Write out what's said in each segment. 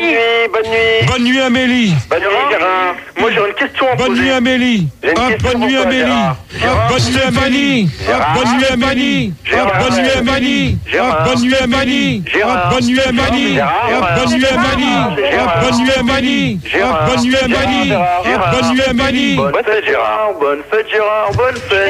Bonne nuit Amélie. Bonne nuit Gérard. Moi j'aurais une question à poser. Bonne nuit Amélie. Bonne nuit Amélie. Bonne nuit Amélie. Bonne nuit Amélie. Bonne nuit Amélie. Bonne nuit Amélie. Bonne nuit Amélie. Bonne nuit Amélie. Bonne nuit Amélie. Bonne nuit Amélie. Bonne nuit Amélie. Bonne fête Gérard. Bonne fête Gérard. Bonne fête.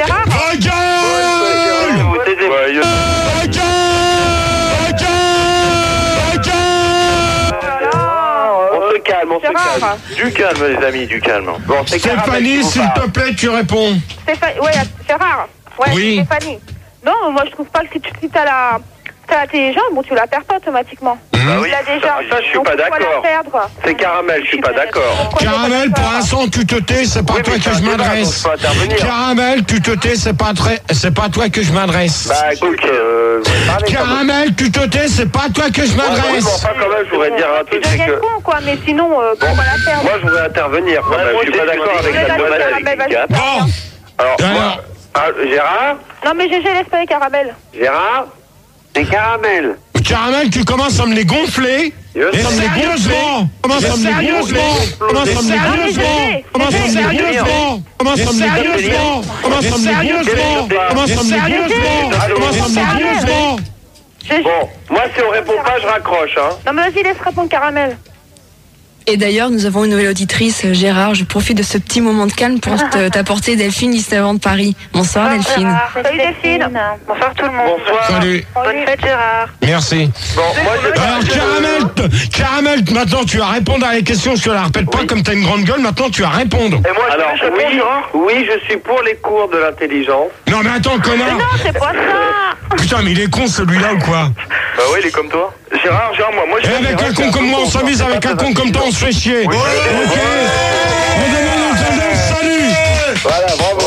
On se calme. Du calme, les amis, du calme. Bon, c'est Stéphanie, s'il te plaît, tu réponds. Ouais, Gérard. Ouais, oui. Stéphanie. Non, moi je trouve pas que si t'as l'intelligence, bon, tu la perds pas automatiquement. Bah oui, déjà. Ça, je suis pas d'accord. C'est Caramel, je suis pas d'accord. Caramel, pour l'instant, tu te tais, c'est pas toi que je m'adresse. Caramel, tu te tais, c'est pas toi que je m'adresse. Bah écoute, Caramel, tu te tais, c'est pas toi que je m'adresse. Enfin, quand même, je voudrais dire un truc, c'est que... con, quoi, mais sinon, on va la perdre. Moi, je voudrais intervenir quand même. Je suis pas d'accord avec la demande. Bon. Alors, Gérard. Non, mais GG, laisse pas les caramels. Gérard, c'est Caramel. Caramel, tu commences à me les gonfler. Et sérieusement. Commence à me les gonfler. Commence à me les gonfler. Commence à me les gonfler. Commence à me les gonfler. Commence à me les gonfler. Commence à me les gonfler. Commence à me les gonfler. Bon, moi, si on répond pas, je raccroche, hein. Non, mais vas-y, laisse répondre caramel. Et d'ailleurs, nous avons une nouvelle auditrice, Gérard. Je profite de ce petit moment de calme pour t'apporter Delphine, juste avant de Paris. Bonsoir Delphine. Salut Delphine. Bonsoir tout le monde. Bonsoir. Salut. Bonne fête Gérard. Merci. Bon, moi, Alors Caramel, maintenant tu vas répondre à les questions, je te la répète pas comme t'as une grande gueule, maintenant tu vas répondre. Et moi, alors, oui, je suis pour les cours de l'intelligence. Non mais attends, connard. Non, c'est pas ça. Putain, mais il est con celui-là ou quoi? Bah ouais, il est comme toi. Gérard, moi je... Et avec un con comme moi, on s'amuse, avec un con comme toi, on se fait chier. Ok. On demande aux salut. Voilà, bravo.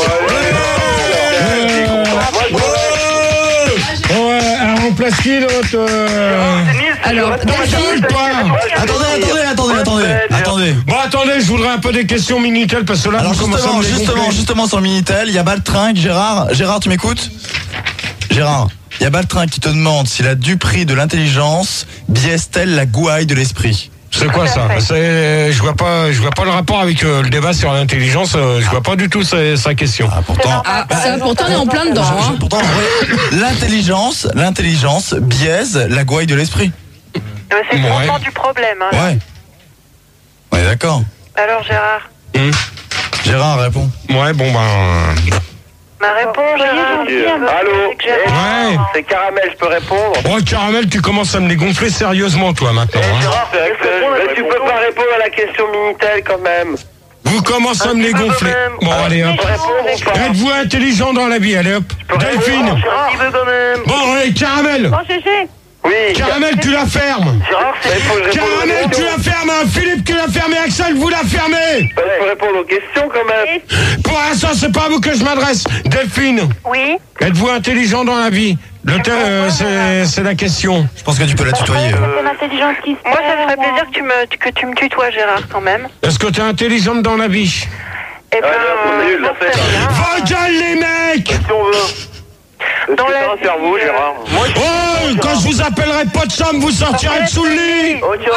Ouais, elle remplace qui l'autre Alors, Delphine, toi. Attendez. Bon, attendez, je voudrais un peu des questions Minitel parce que là, Alors vous commencez à me les gonfler. justement sur le Minitel, il y a Baltringue, Gérard, tu m'écoutes? Gérard, il y a Baltringue qui te demande si la duperie de l'intelligence biaise-t-elle la gouaille de l'esprit? C'est quoi ça? Je vois pas le rapport avec le débat sur l'intelligence. Je vois pas du tout sa question. Pourtant, pourtant on est en plein dedans. Pourtant, l'intelligence biaise la gouaille de l'esprit. C'est le fondement du problème. Hein. Ouais. On est d'accord. Alors Gérard. Gérard, réponds. Ouais, bon ben. Ma réponse, Gérard. Allô. Ouais. C'est Caramel, je peux répondre? Oh, Caramel, tu commences à me les gonfler sérieusement, toi, maintenant. Gérard, mais tu peux pas répondre à la question Minitel quand même. Vous commencez à me les gonfler. Bon, allez, hop. Êtes-vous intelligent dans la vie? Allez, hop. Delphine. Bon, allez, Caramel. Bon, GG. Oui. Caramel, tu la fermes. Gérard, Caramel, tu la fermes. Philippe, tu la fermes. Et Axel, vous la fermez. Il faut répondre aux questions quand même. Pour l'instant, c'est pas à vous que je m'adresse. Delphine. Oui. Êtes-vous intelligent dans la vie? C'est la question. Je pense que tu peux la tutoyer. C'est l'intelligence qui se... Moi, ça me ferait plaisir que tu me tutoies, Gérard, quand même. Est-ce que t'es intelligente dans la vie? Eh ben, Vos gueules, les mecs! Si on veut. Dans un cerveau, Gérard. Oh, quand je vous appellerai pas de chambre, vous sortirez de sous le lit!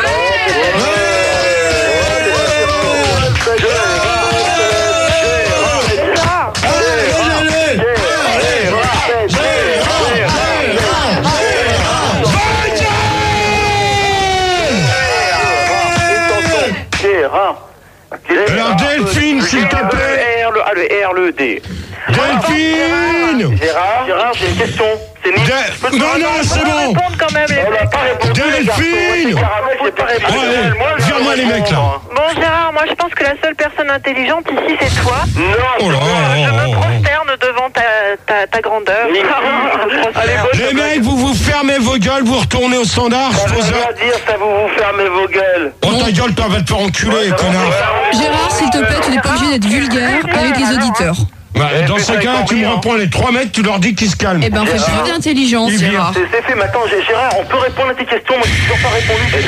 Alors Delphine, s'il te plaît. Le R, le D. Delphine. Gérard, j'ai une question. Non, c'est bon. Delphine. Viens-moi les mecs là. Bon Gérard, moi je pense que la seule personne intelligente ici c'est toi. Non. Oh là. Je me prosterne devant ta grandeur. Les mecs, vous fermez vos gueules, vous retournez au standard. Ça veut rien dire, ça vous fermez vos gueules. Oh ta gueule, toi va te faire enculer, connard. Gérard, s'il te plaît, tu n'es pas obligé d'être vulgaire avec les auditeurs. Bah, dans ce cas, tu me reprends les 3 mecs, tu leur dis qu'ils se calment. Eh ben, fais preuve d'intelligence, Gérard. C'est fait, maintenant, Gérard, on peut répondre à tes questions, moi je suis toujours pas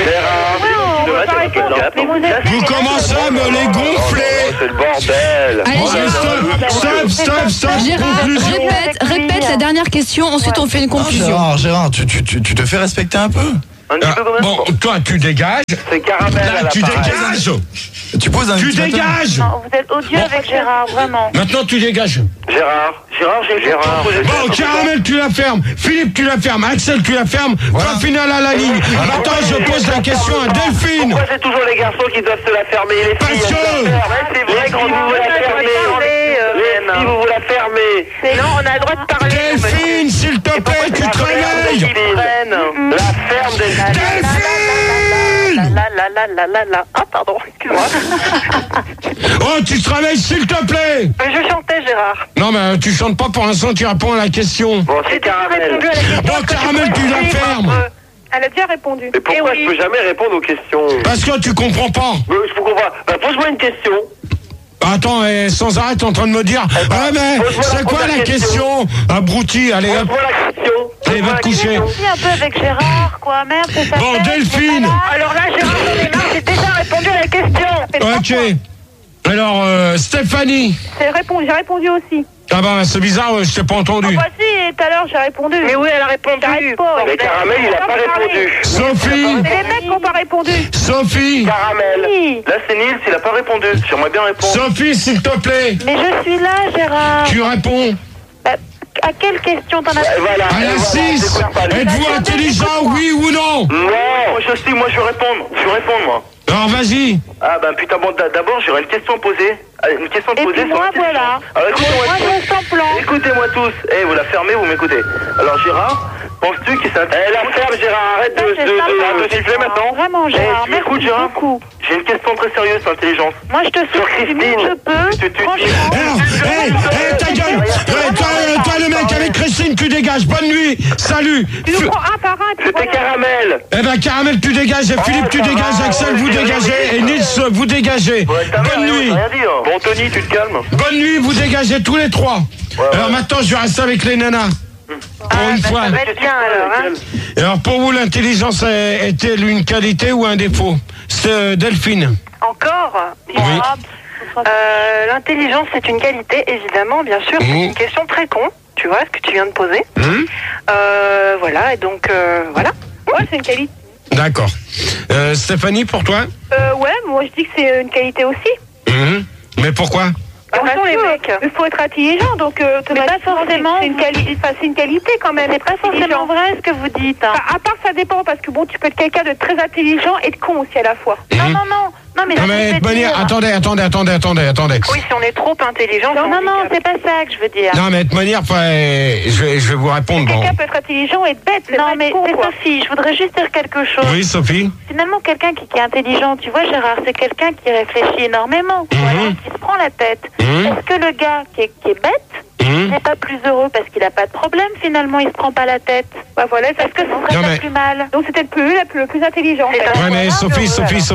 répondu. Vous commencez à me les gonfler. C'est le bordel. Allez, Stop. Gérard, répète la dernière question, ensuite on fait une conclusion. Gérard, tu te fais respecter un peu. Un petit peu comme Bon, toi, tu dégages. C'est caramel à Là, tu l'appareil. dégages. Tu poses un Tu ultimatum. dégages. Non, vous êtes odieux avec Gérard, vraiment. Maintenant, tu dégages. Gérard, j'ai Bon, Caramel, tu la fermes. Philippe, tu la fermes. Axel, tu la fermes. Voilà. Point final à la ligne. Maintenant, je pose la question à Delphine. Pourquoi c'est toujours les garçons qui doivent se la fermer les filles? Parce que- C'est vrai quand vous la fermez. Si vous la fermez. Non, on a le droit de parler. Delphine, s'il te plaît, tu te réveilles. La ferme Delphine. Delphine. La. Ah, pardon, excuse-moi. Oh, tu te réveilles, s'il te plaît. Je chantais, Gérard. Non, mais tu chantes pas pour l'instant, tu réponds à la question. Bon, c'est caramel. Bon, Caramel, tu la fermes. Elle a déjà répondu. Mais pourquoi je peux jamais répondre aux questions? Parce que tu comprends pas. Je comprends pas. Bah, pose-moi une question. Attends, sans arrêt, t'es en train de me dire. Ouais, mais pose-moi c'est la quoi première la question? Abruti, allez hop. Pose-moi la question. Allez, va te coucher. Un peu avec Gérard, quoi, merde, c'est ça. Bon, Delphine. Alors là, Gérard, j'en ai marre, j'ai déjà répondu à la question. Ok. Alors, Stéphanie. J'ai répondu aussi. Ah bah, c'est bizarre, je t'ai pas entendu. Bah si, tout à l'heure, j'ai répondu. Mais oui, elle a répondu. Mais Caramel, il a pas répondu. Sophie. C'est les mecs qui n'ont pas répondu. Sophie. Caramel. Oui. Là, c'est Nils, il a pas répondu. J'aimerais bien répondre. Sophie, s'il te plaît. Mais je suis là, Gérard. Tu réponds. Bah, à quelle question t'en as Voilà. À la 6. Êtes-vous intelligent, oui ou non? Non, moi je vais répondre. moi. Alors, vas-y. Ah ben putain, bon, d'abord j'aurais une question à poser. Une question à Et poser puis sur moi, l'intelligence. voilà. Alors écoutez-moi Moi, tous. je sens plan. Écoutez-moi tous. Vous la fermez, vous m'écoutez. Alors Gérard, penses-tu que c'est la ferme Gérard, arrête de siffler maintenant. Vraiment, Gérard, Tu m'écoutes, merci Gérard beaucoup. J'ai une question très sérieuse sur l'intelligence. Moi, je te Sur souhaite du mieux que je peux. Franchement. Ta gueule. Toi, le mec avec Christine, tu dégages. Bonne nuit. Salut. Tu nous prends un par un. et puis C'était voilà. Caramel. Eh ben, Caramel, tu dégages. Et Philippe, tu ça dégages. va, Axel, vous j'ai dégagez. rien Et dit, Nils, vous dégagez. Bonne nuit. Rien dit, hein. Bon Tony, tu te calmes. Bonne nuit, vous dégagez tous les trois. Alors maintenant, je vais rester avec les nanas. Pour une fois. Ça va être bien alors, hein. Et alors, pour vous, l'intelligence est-elle une qualité ou un défaut? C'est Delphine. Encore Oui. L'intelligence, c'est une qualité, évidemment, bien sûr. C'est une question très con, tu vois, ce que tu viens de poser. Voilà, et donc, voilà. Ouais, c'est une qualité. D'accord. Stéphanie, pour toi? Ouais, moi je dis que c'est une qualité aussi. Mais pourquoi? Attention les mecs. Il faut être intelligent, donc mais pas forcément. C'est une qualité quand même. C'est pas forcément vrai ce que vous dites. Hein. À part ça dépend parce que bon, tu peux être quelqu'un de très intelligent et de con aussi à la fois. Non, mais de manière, attendez. Oui, si on est trop intelligent. Non, c'est pas ça que je veux dire. Non, mais de manière, je vais vous répondre. Bon. Quelqu'un peut être intelligent et bête. Non, mais c'est Sophie. Je voudrais juste dire quelque chose. Oui, Sophie. Finalement, quelqu'un qui est intelligent, tu vois, Gérard, c'est quelqu'un qui réfléchit énormément, qui se prend la tête. Est-ce que le gars qui est bête n'est pas plus heureux parce qu'il n'a pas de problème, finalement, il se prend pas la tête? Bah voilà, est-ce que ce serait pas plus mal? Donc c'était le plus intelligent. Ouais, mais Sophie.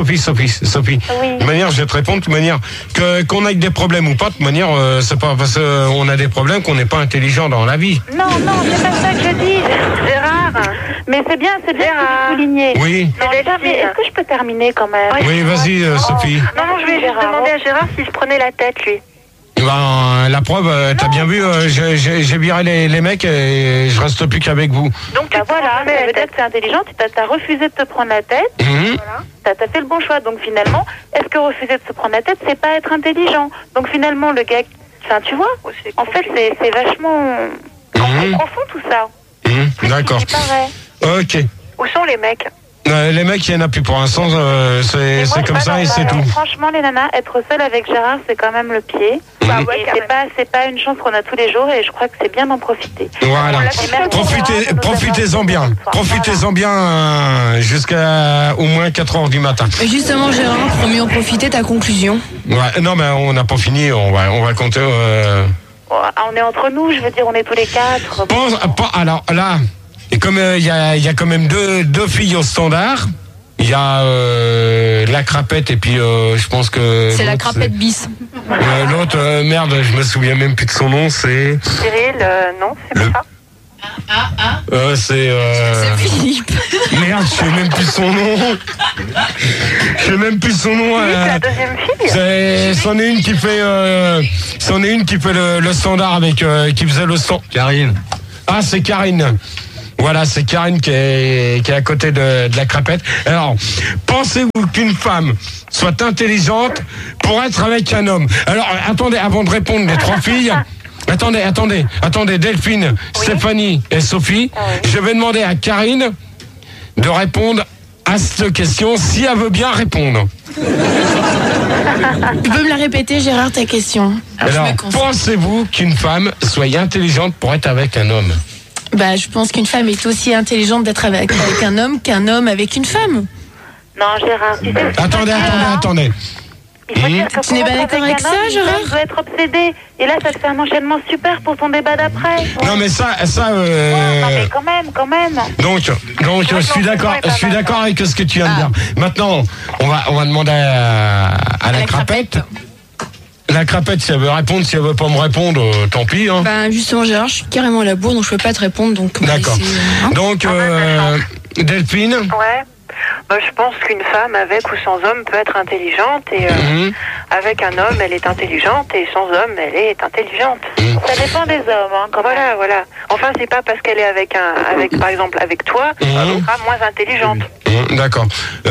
Oui. De manière, je vais te répondre, de manière, qu'on ait des problèmes ou pas, de manière, c'est pas parce qu'on a des problèmes qu'on n'est pas intelligent dans la vie. Non, c'est pas ça que je dis, Gérard. Mais c'est bien que vous soulignez. Oui. Non, mais est-ce que je peux terminer quand même? Oui, vas-y, Sophie. Non, je vais juste demander à Gérard s'il se prenait la tête, lui. Ben, la preuve, t'as bien vu, j'ai viré les mecs et je reste plus qu'avec vous. Donc voilà, ça veut dire que c'est intelligent, t'as refusé de te prendre la tête, voilà. T'as fait le bon choix, donc finalement, est-ce que refuser de se prendre la tête, c'est pas être intelligent? Donc finalement, le gars, enfin tu vois, en fait c'est vachement profond tout ça. D'accord. Il paraît. Ok. Où sont les mecs? Les mecs, il n'y en a plus pour l'instant, c'est comme ça et c'est tout. Franchement, les nanas, être seule avec Gérard, c'est quand même le pied. Et c'est pas une chance qu'on a tous les jours et je crois que c'est bien d'en profiter. Voilà. Profitez-en bien. Profitez-en bien jusqu'à au moins 4h du matin. Et justement, Gérard, pour mieux en profiter, ta conclusion? Ouais, non, mais on n'a pas fini, on va compter. On est entre nous, je veux dire, on est tous les quatre. Alors là, et comme il y a quand même deux filles au standard, il y a la crapette et puis je pense que c'est la crapette bis. L'autre, merde, je me souviens même plus de son nom, c'est Cyril, non, c'est pas ça. C'est Philippe. Merde, je sais même plus son nom. C'est la deuxième fille. C'en est une qui fait le standard avec qui faisait le stand. Karine. Ah, c'est Karine. Voilà, c'est Karine qui est à côté de la crapette. Alors, pensez-vous qu'une femme soit intelligente pour être avec un homme? Alors, attendez, avant de répondre les trois filles... Attendez, Delphine, oui. Stéphanie et Sophie, je vais demander à Karine de répondre à cette question, si elle veut bien répondre. Tu peux me la répéter, Gérard, ta question? Alors, pensez-vous qu'une femme soit intelligente pour être avec un homme? Bah, je pense qu'une femme est aussi intelligente d'être avec un homme qu'un homme avec une femme. Non, Gérard, tu sais... Attendez. Il faut dire que tu n'es pas d'accord avec ça, Gérard? Tu dois être obsédé. Et là, ça te fait un enchaînement super pour ton débat d'après. Ouais. Non, mais ça. Non, mais quand même. Donc, je suis d'accord avec ce que tu viens de dire. Maintenant, on va demander à la crapette. La crapette, si elle veut répondre, si elle veut pas me répondre, tant pis. Hein. Ben, justement, Gérard, je suis carrément à la bourre, donc je peux pas te répondre. Donc, d'accord. Donc, Delphine. Ouais. Je pense qu'une femme avec ou sans homme peut être intelligente et avec un homme elle est intelligente et sans homme elle est intelligente. Ça dépend des hommes. Hein, voilà. Enfin c'est pas parce qu'elle est avec par exemple avec toi qu'elle sera moins intelligente. D'accord.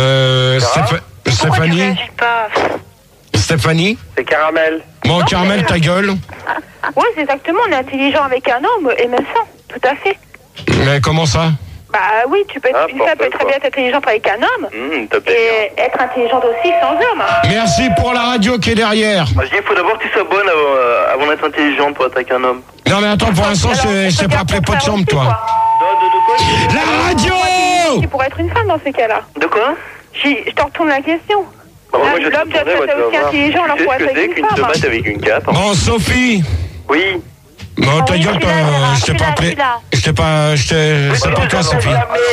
Stéphanie. Tu réagis pas? Stéphanie. C'est Caramel. Bon, Caramel, ta gueule. Oui, c'est exactement. On est intelligent avec un homme et même sans. Tout à fait. Mais comment ça? Bah oui, une femme peut très bien être intelligente avec un homme et être intelligente aussi sans homme. Merci pour la radio qui est derrière. Moi, je dis, il faut d'abord que tu sois bonne avant d'être intelligente pour être avec un homme. Non mais attends, pour l'instant, je t'ai pas appelé pot de chambre, toi. De quoi? La radio! Tu pourrais être une femme dans ces cas-là. De quoi? Je te retourne la question. L'homme doit être aussi intelligent, alors pour être avec une femme. Tu sais ce que c'est qu'une tomate avec une cape? Bon, Sophie. Oui. Non, ta gueule, je t'ai pas appelé. C'est pour toi, Sophie.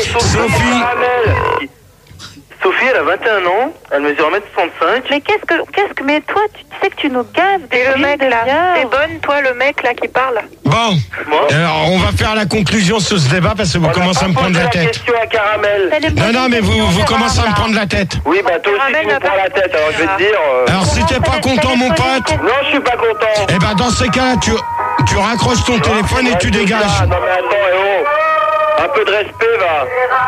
Sophie, elle a 21 ans, elle mesure 1m65. Mais mais toi, tu sais que tu nous gaves. Et le mec là, t'es bonne, toi, le mec là qui parle. Bon, alors on va faire la conclusion sur ce débat parce que vous commencez à me prendre la tête. Question à Caramel. Non, mais vous commencez à me prendre la tête. Oui, bah toi aussi tu me prends la tête, alors je vais te dire... Alors si t'es pas content, mon pote... Non, je suis pas content. Eh ben dans ces cas-là, tu raccroches ton téléphone et tu dégages. Non mais attends, un peu de respect, va.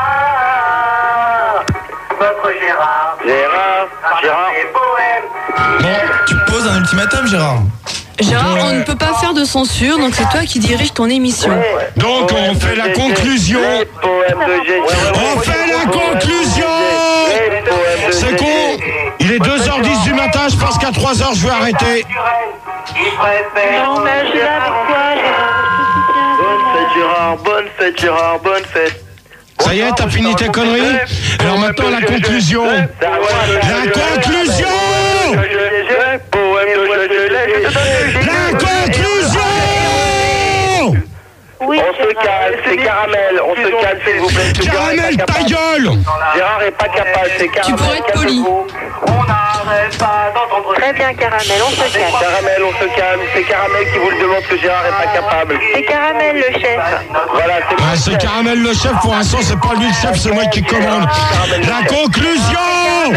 Votre Gérard. Bon, tu poses un ultimatum, Gérard. Gérard, on ne peut pas faire de censure, donc c'est toi qui dirige ton émission. Donc on fait la conclusion. On fait la conclusion. C'est con. Il est 2h10 du matin, je pense qu'à 3h je vais arrêter. Non, mais je suis là avec toi, Bonne fête. Ça y est, t'as fini tes conneries? Alors maintenant la conclusion. La conclusion. Oui, on se calme, c'est Caramel, on se calme s'il vous plaît. Caramel, ta gueule. Gérard est pas capable, c'est Caramel. Tu pourrais être poli. Très bien, Caramel, on se calme. Caramel, on se calme, c'est Caramel qui vous le demande que Gérard est pas capable. C'est Caramel le chef. Voilà, c'est Caramel le chef, pour l'instant c'est pas lui le chef, c'est moi qui commande. La conclusion.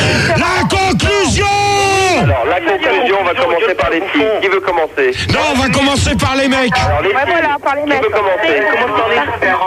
Alors, la conclusion, on va commencer par les filles. Qui veut commencer? Non, on va commencer par les mecs. Alors, les filles, qui veut commencer? Commence par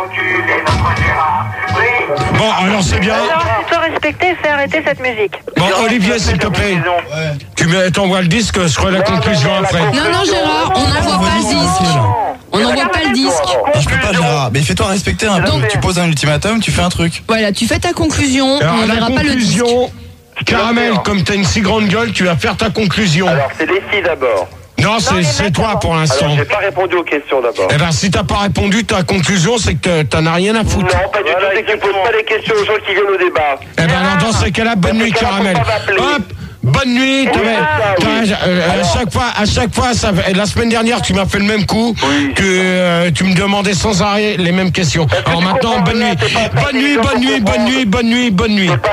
les... Bon, alors c'est bien. Alors, tu dois respecter et faire arrêter cette musique. Bon, Olivier, s'il te plaît. Tu t'envoies le disque, je ferai la conclusion après. Non, Gérard, on n'envoie pas le disque. On n'envoie pas le disque. Non, je peux pas, Gérard. Mais fais-toi respecter un peu. Tu poses un ultimatum, tu fais un truc. Voilà, tu fais ta conclusion, alors, on verra pas le disque. Caramel, comme t'as une si grande gueule, tu vas faire ta conclusion. Alors, c'est les filles d'abord. Non, c'est toi pour l'instant. Alors, j'ai pas répondu aux questions d'abord. Eh ben, si t'as pas répondu, ta conclusion, c'est que t'en as rien à foutre. Non, pas du tout, c'est que tu poses pas les questions aux gens qui viennent au débat. Eh ben, alors, dans ces cas-là, bonne nuit, Caramel. Hop! Bonne nuit. À chaque fois, la semaine dernière, tu m'as fait le même coup, que tu me demandais sans arrêt les mêmes questions. Alors maintenant, bonne nuit. Bonne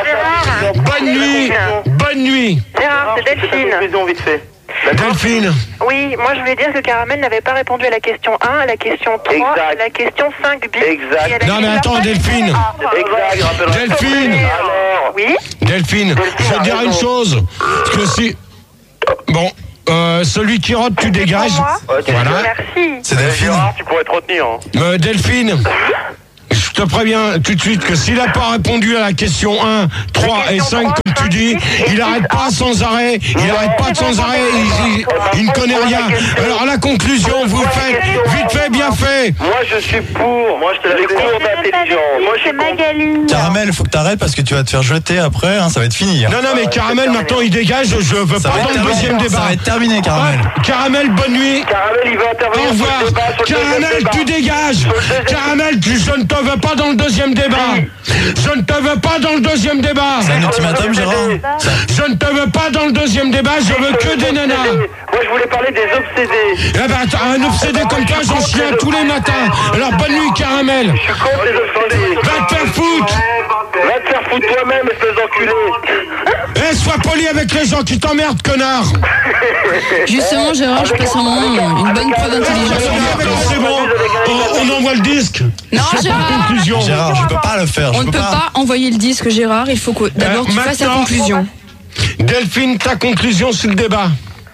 nuit. Gérard, c'est Delphine. Vite fait. Delphine. Oui, moi je voulais dire que Caramel n'avait pas répondu à la question 1, à la question 3, à la question 5 bis. Exact. Non mais attends, Delphine. Delphine. Oui. Delphine, je vais te dire une chose. Parce que si... Bon, celui qui rote, tu dégages. Voilà. Merci. C'est Delphine. Tu pourrais te retenir. Delphine. te préviens tout de suite que s'il n'a pas répondu à la question 1, 3 et 5, comme tu dis, il n'arrête pas sans arrêt. Il n'arrête pas sans arrêt. Il ne connaît rien. Alors, la conclusion, vous faites vite fait, bien fait. Moi, je suis pour. Moi, je te l'avais cours d'intelligence. Moi, je suis Magali. Caramel, faut que t'arrêtes parce que tu vas te faire jeter après, hein, ça va être fini. Hein. Non, mais Caramel, maintenant, il dégage. Je veux pas dans le deuxième débat. Ça va être terminé, Caramel. Caramel, bonne nuit. Caramel, il va intervenir. Au revoir. Caramel, tu dégages. Caramel, je ne te veux pas dans le deuxième débat. Je ne te veux pas dans le deuxième débat. C'est un ultimatum, Gérard. Je ne te veux pas dans le deuxième débat. Je veux que des nanas. Moi, je voulais parler des obsédés. Eh ben, un obsédé comme toi, j'en chie un tous les matins. Alors, bonne nuit, Caramel. Je suis contre les obsédés. Va te faire foutre. Va te faire foutre toi-même, espèce d'enculé. Eh, sois poli avec les gens qui t'emmerdent, connard. Justement, Gérard, je passe un moment une bonne preuve d'intelligence. C'est bon. On envoie le disque. Non, C'est pas Gérard. la conclusion. Gérard, je peux pas le faire. On ne peut pas envoyer le disque, Gérard. Il faut que d'abord tu fasses la maintenant, conclusion. Delphine, ta conclusion sur le débat.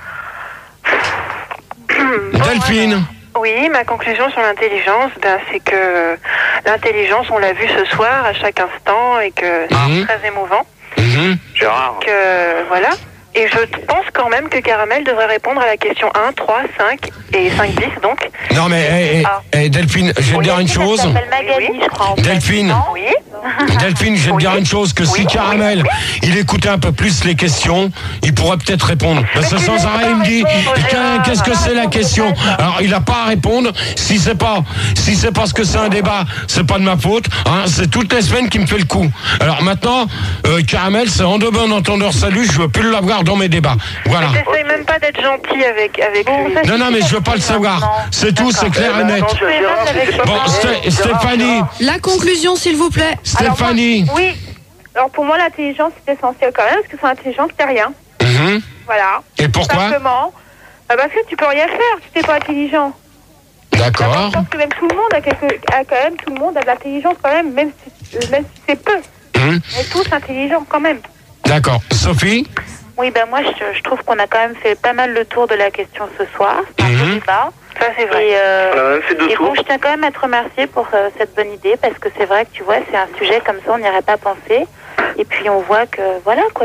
Delphine. Oui, ma conclusion sur l'intelligence, c'est que l'intelligence, on l'a vu ce soir à chaque instant et que c'est très émouvant. Gérard. Que voilà. Et je pense quand même que Caramel devrait répondre à la question 1, 3, 5 et 5, 10 donc. Non mais Delphine, je vais te dire une chose. Elle s'appelle Magali, je crois. En fait. Delphine. Oui. Delphine, je vais te dire une chose, que si Caramel, il écoutait un peu plus les questions, il pourrait peut-être répondre. Parce que sans arrêt, il me dit, qu'est-ce que c'est la question? Alors, il n'a pas à répondre. Si c'est pas ce que c'est un débat, c'est pas de ma faute. Hein, c'est toutes les semaines qui me fait le coup. Alors maintenant, Caramel, c'est en de bon entendeur salut, je veux plus l'avoir dans mes débats. Voilà. J'essaye même pas d'être gentil avec lui. Non, mais je veux pas le savoir. C'est tout, c'est clair et net. Bon, Stéphanie. La conclusion, s'il vous plaît. Stéphanie. Oui. Alors pour moi, l'intelligence, c'est essentiel quand même, parce que sans intelligence, t'es rien. Voilà. Et pourquoi? Simplement. Parce que tu peux rien faire si t'es pas intelligent. D'accord. Je pense que même tout le monde tout le monde a de l'intelligence quand même si c'est peu. On est tous intelligents quand même. D'accord. Sophie? Oui, moi je trouve qu'on a quand même fait pas mal le tour de la question ce soir. C'est un peu débat. Ça, c'est vrai. On a même fait deux tours. Bon, je tiens quand même à te remercier pour cette bonne idée, parce que c'est vrai que tu vois, c'est un sujet comme ça, on n'y aurait pas pensé. Et puis on voit que, voilà, quoi,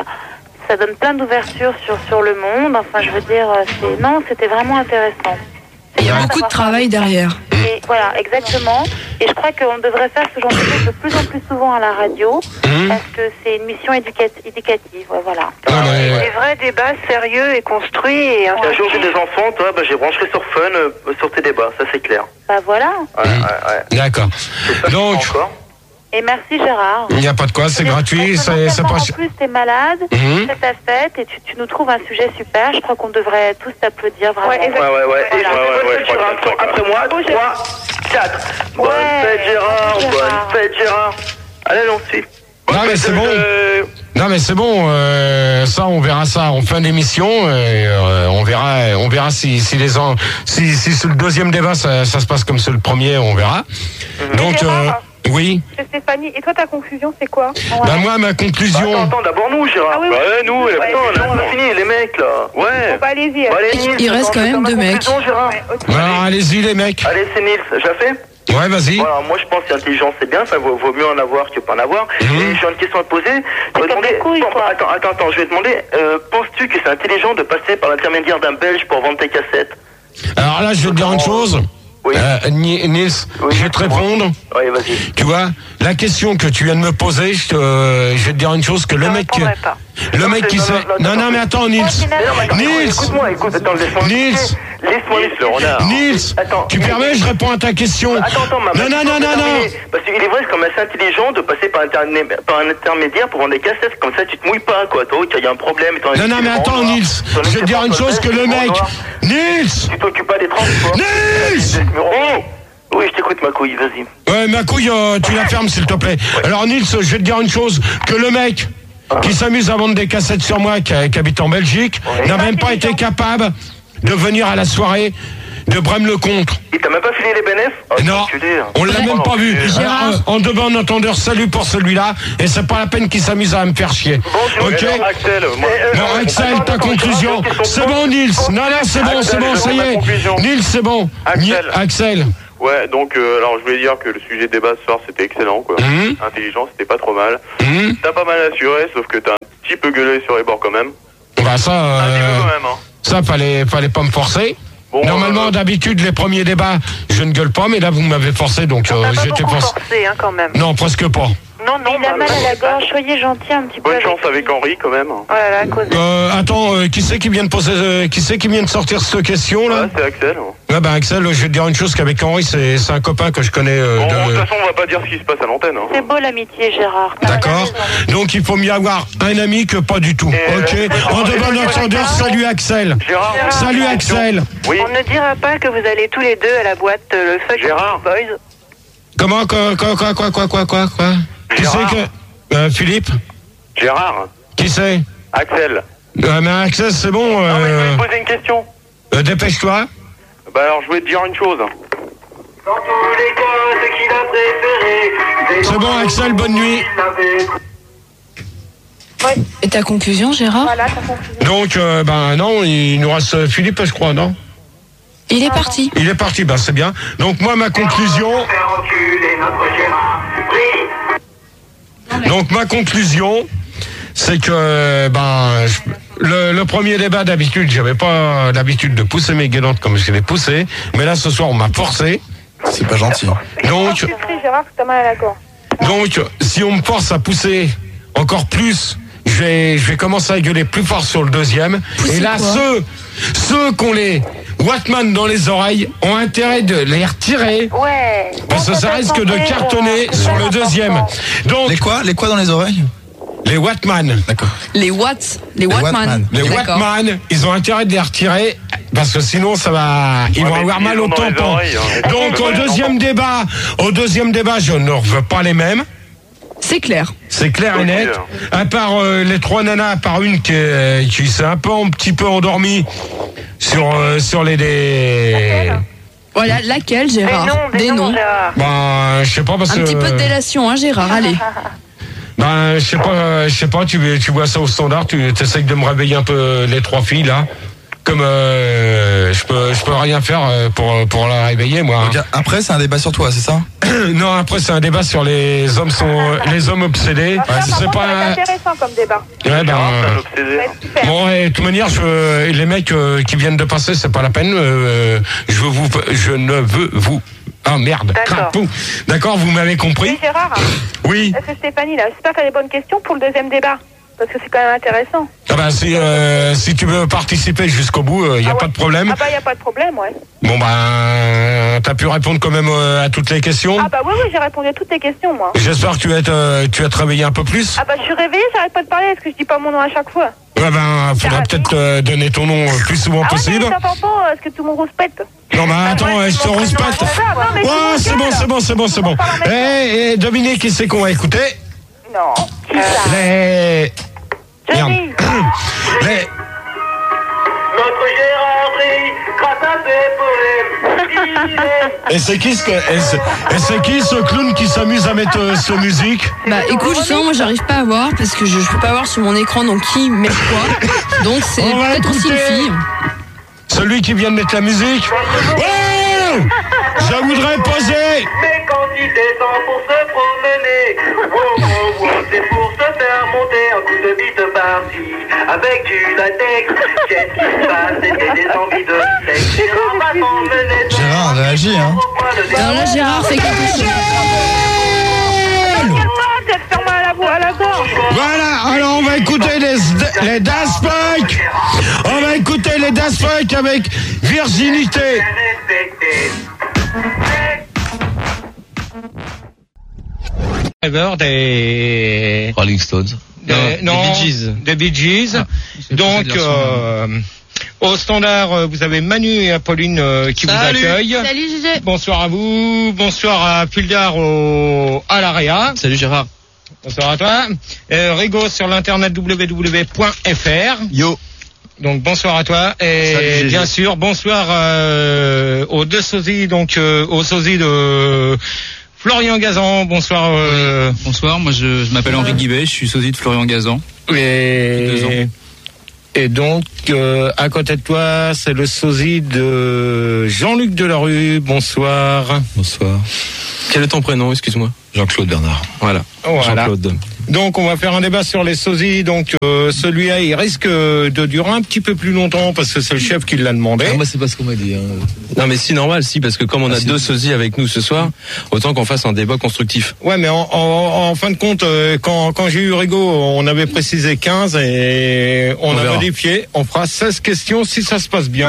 ça donne plein d'ouverture sur le monde. Enfin, je veux dire, c'était vraiment intéressant. Il y a beaucoup de travail derrière. Et voilà, exactement. Et je crois qu'on devrait faire ce genre de choses de plus en plus souvent à la radio, parce que c'est une mission éducative, voilà. Des vrais débats sérieux et construits. Et Si un jour j'ai des enfants, toi, j'ai branché sur Fun sur tes débats, ça c'est clair. Voilà. Ouais. D'accord. Donc, Et merci Gérard. il n'y a pas de quoi, c'est gratuit, c'est pas... En plus, t'es malade, c'est ta fête, et tu nous trouves un sujet super. Je crois qu'on devrait tous t'applaudir, vraiment. Ouais. Après moi, 3, 4. Bonne fête Gérard. Allez, on suit. Non mais c'est bon. Non mais c'est bon. Ça, on verra ça en fin d'émission. On verra si sur le deuxième débat ça se passe comme sur le premier, on verra. Donc oui. C'est Stéphanie. Et toi, ta conclusion, c'est quoi? Moi, ma conclusion. Attends, d'abord nous, Gérard. Oui. Nous, on a fini, les mecs là. Ouais. Bon, allez-y. Il reste quand même 2 mecs. Alors allez-y les mecs. Allez, c'est Nils, je la fais. Ouais, vas-y. Voilà, moi je pense que l'intelligence c'est bien, ça vaut mieux en avoir que pas en avoir. Et j'ai une question à te poser. Je vais demander. Attends, je vais te demander, penses-tu que c'est intelligent de passer par l'intermédiaire d'un Belge pour vendre tes cassettes? Alors là, je vais te dire une chose. Oui. Nils, je vais te répondre. Oui, vas-y. Tu vois, la question que tu viens de me poser, je vais te dire une chose, que le mec qui Non, mais attends, Nils. Écoute-moi, laisse-moi. Nils, le renard. Nils, tu permets, je réponds à ta question. Attends, Non. Parce qu'il est vrai, c'est quand même assez intelligent de passer par un intermédiaire pour vendre des cassettes. Comme ça, tu te mouilles pas, quoi. Toi, il y a un problème. Non, mais attends, Nils, je vais te dire une chose, que le mec... Nils, tu t'occupes pas des transports. Nils. Oui, je t'écoute, ma couille, vas-y. Ouais, ma couille, tu la fermes, s'il te plaît. Alors, Nils, je vais te dire une chose, que le mec qui s'amuse à vendre des cassettes sur moi, qui habite en Belgique, n'a même pas été capable de venir à la soirée de Braine-le-Comte. Il t'a même pas filé les bénéfices? Non, on l'a même pas vu. Alors, en devant un entendeur, salut pour celui-là, et c'est pas la peine qu'il s'amuse à me faire chier. Ok. Bon, Axel, ta conclusion. C'est bon, Nils. Non, c'est bon, ça y est. Nils, c'est bon. Axel. Ouais, donc alors je voulais dire que le sujet de débat ce soir c'était excellent quoi. Intelligent, c'était pas trop mal. T'as pas mal assuré, sauf que t'as un petit peu gueulé sur les bords quand même. Bah ça, un petit peu quand même, hein. Ça fallait pas me forcer. Bon, normalement, d'habitude, les premiers débats, je ne gueule pas, mais là, vous m'avez forcé, donc j'étais forcé, hein, quand même. Non, presque pas. Non, il a mal à la gorge, soyez gentil un petit peu. Bonne chance avec Henri, quand même. Oh là là, à cause attends, qui c'est qui vient de poser, qui c'est qui vient de sortir cette question, là? C'est Axel. Ouais, bah, Axel, je vais te dire une chose qu'avec Henri, c'est un copain que je connais. De toute façon, on va pas dire ce qui se passe à l'antenne. Hein. C'est beau l'amitié, Gérard. D'accord. Donc, il faut mieux avoir un ami que pas du tout. Ok. En de bon entendeur, salut Axel. Gérard. Salut Axel. Oui. On ne dira pas que vous allez tous les deux à la boîte le Fuck Gérard. Boys. Comment, quoi? Qui c'est que... Philippe? Gérard. Qui c'est? Axel. Mais Axel, c'est bon. Non, mais je voulais te poser une question. Dépêche-toi. Bah alors, je voulais te dire une chose. Dans tous les cas, ce qu'il a préféré. C'est bon, Axel, bonne nuit. Ouais. Et ta conclusion, Gérard? Voilà, ta conclusion. Donc, non, il nous reste Philippe, je crois, non? Il est parti. Il est parti, c'est bien. Donc, moi, ma conclusion... Donc, ma conclusion, c'est que, le premier débat, d'habitude, j'avais pas l'habitude de pousser mes guélantes comme je les poussais, mais là, ce soir, on m'a forcé. C'est pas gentil. Donc, Gérard, t'as mal à la gorge. Donc, si on me force à pousser encore plus, je vais commencer à gueuler plus fort sur le deuxième. Pousser et là, quoi? ceux qui ont les Walkman dans les oreilles ont intérêt de les retirer. Ouais. Parce que ça risque de cartonner sur le deuxième. Donc, Les quoi dans les oreilles? les Walkman. D'accord. Les Wattman. Les D'accord. Walkman, ils ont intérêt de les retirer parce que sinon ils vont avoir mal au tampon. Donc au deuxième débat, je ne veux pas les mêmes. C'est clair. C'est clair et net. À part les trois nanas, à part une qui s'est un petit peu endormie sur les. Voilà, laquelle, Gérard? Des noms, Gérard. Je sais pas parce que. Un petit peu de délation, hein, Gérard, allez. Je sais pas, tu vois ça au standard, tu essayes de me réveiller un peu les trois filles là. Comme je peux rien faire pour la réveiller moi. Donc, après c'est un débat sur toi, c'est ça? Non, après c'est un débat sur les hommes obsédés. C'est pas intéressant comme débat. Ouais, bon, et de toute manière, les mecs qui viennent de passer, c'est pas la peine. Je ne veux vous. Ah merde. D'accord, vous m'avez compris. Oui, Gérard. Oui. Est-ce que Stéphanie, là, c'est pas fait les bonnes questions pour le deuxième débat? Parce que c'est quand même intéressant. Si tu veux participer jusqu'au bout, il n'y a pas de problème. Il n'y a pas de problème, ouais. Bon, t'as pu répondre quand même à toutes les questions? Oui, j'ai répondu à toutes les questions, moi. J'espère que tu vas te réveiller un peu plus. Je suis réveillée, j'arrête pas de parler, est-ce que je dis pas mon nom à chaque fois? Faudra peut-être donner ton nom le plus souvent possible. Mais ça t'entend pas, est-ce que tout le monde rouspète? Non, attends, je te rouspète. C'est bon. Dominique, qui c'est qu'on va écouter? Non. Merde. Notre Gérard brille grâce à ses poèmes. Et c'est qui ce clown qui s'amuse à mettre cette musique? Écoute, justement, moi j'arrive pas à voir parce que je peux pas voir sur mon écran donc qui met quoi. Donc c'est peut-être aussi une fille. Celui qui vient de mettre la musique. Oh, je voudrais poser. Mais quand il descend pour se promener, c'est pour se faire monter un coup de bite par-ci. Avec du latex, qu'est-ce qui se passe? C'était des envies de sexe. Gérard, réagis, hein. Alors là, Gérard fait quelque chose. À la gorge. Voilà, alors on va écouter les Daft Punk. On va écouter les Daft Punk avec Virginité. Des Rolling Stones. Des Bee Gees. Donc, au standard, vous avez Manu et Apolline qui vous accueillent. Salut Gégé. Bonsoir à vous. Bonsoir à Puldar à l'AREA. Salut Gérard. Bonsoir à toi. Rigo sur l'internet www.fr. Yo. Donc bonsoir à toi. Et salut, bien sûr, bonsoir aux deux sosies, donc aux sosies de Florian Gazan. Bonsoir. Bonsoir, moi je m'appelle Henri Guibet, je suis sosie de Florian Gazan. Et Et donc, à côté de toi, c'est le sosie de Jean-Luc Delarue. Bonsoir. Bonsoir. Quel est ton prénom, excuse-moi? Jean-Claude Bernard. Voilà. Jean-Claude. Donc, on va faire un débat sur les sosies. Donc, celui-là, il risque de durer un petit peu plus longtemps parce que c'est le chef qui l'a demandé. Moi, c'est pas ce qu'on m'a dit. Non, mais si, normal, si, parce que comme on a deux sosies avec nous ce soir, autant qu'on fasse un débat constructif. Ouais, mais en fin de compte, quand j'ai eu Rigaud, on avait précisé 15 et on a modifié. On fera 16 questions si ça se passe bien.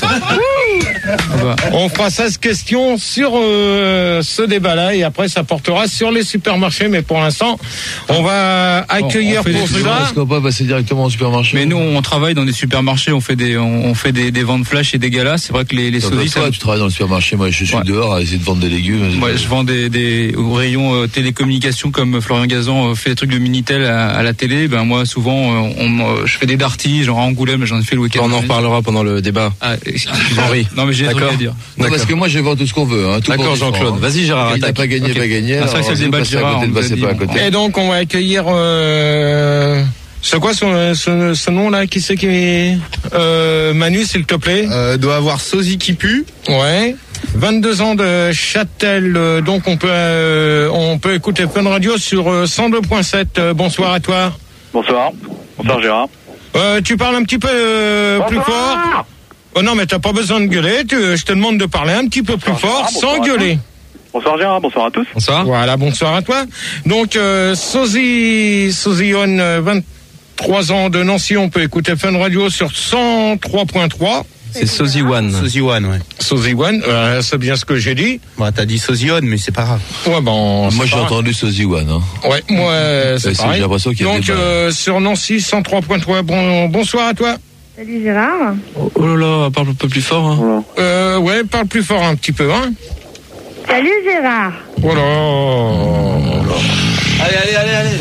On fera 16 questions sur ce débat-là et après ça portera sur les supermarchés. Mais pour l'instant, on va accueillir pour cela. Est-ce qu'on va passer directement au supermarché? Mais nous, on travaille dans des supermarchés, on fait des ventes flash et des galas. C'est vrai que les sosies. Toi, tu travailles dans le supermarché. Moi, je suis dehors à essayer de vendre des légumes. Moi, je vends des au rayon télécommunications comme Florian Gazan fait des trucs de Minitel à la télé. Ben moi, souvent, je fais des darties, genre à Angoulême, j'en ai fait le week-end. On en reparlera pendant le débat. Henri. Non, mais j'ai des trucs à dire. Non, parce que moi, je vends tout ce qu'on veut. D'accord, Jean-Claude. Vas-y, Gérard. Il n'a pas gagné, pas gagné. C'est le débat de Gérard. Et donc, on va accueillir. C'est quoi ce nom-là? Qui c'est qui Manu, s'il te plaît. Doit avoir sosie qui pue. Ouais. 22 ans de Châtel. Donc, on peut écouter Fun Radio sur 102.7. Bonsoir à toi. Bonsoir. Bonsoir, Gérard. Tu parles un petit peu plus fort. Oh non, mais t'as pas besoin de gueuler. Je te demande de parler un petit peu plus fort, sans gueuler. Bonsoir Gérard, bonsoir à tous. Bonsoir. Voilà, bonsoir à toi. Donc, Sosion, 23 ans de Nancy, on peut écouter Fun Radio sur 103.3. C'est Sosie One. Sosie One, ouais. Sosie One, c'est bien ce que j'ai dit. Bah, t'as dit Sosion, mais c'est pas grave. Ouais, bon. Moi, j'ai entendu Sosie One. Ouais, moi, c'est pareil. J'ai l'impression qu'il y a donc, sur Nancy, 103.3. Bonsoir à toi. Salut Gérard. Oh là là, parle un peu plus fort. Hein. Ouais, parle plus fort un petit peu, hein. Salut Gérard. Oh là. Allez.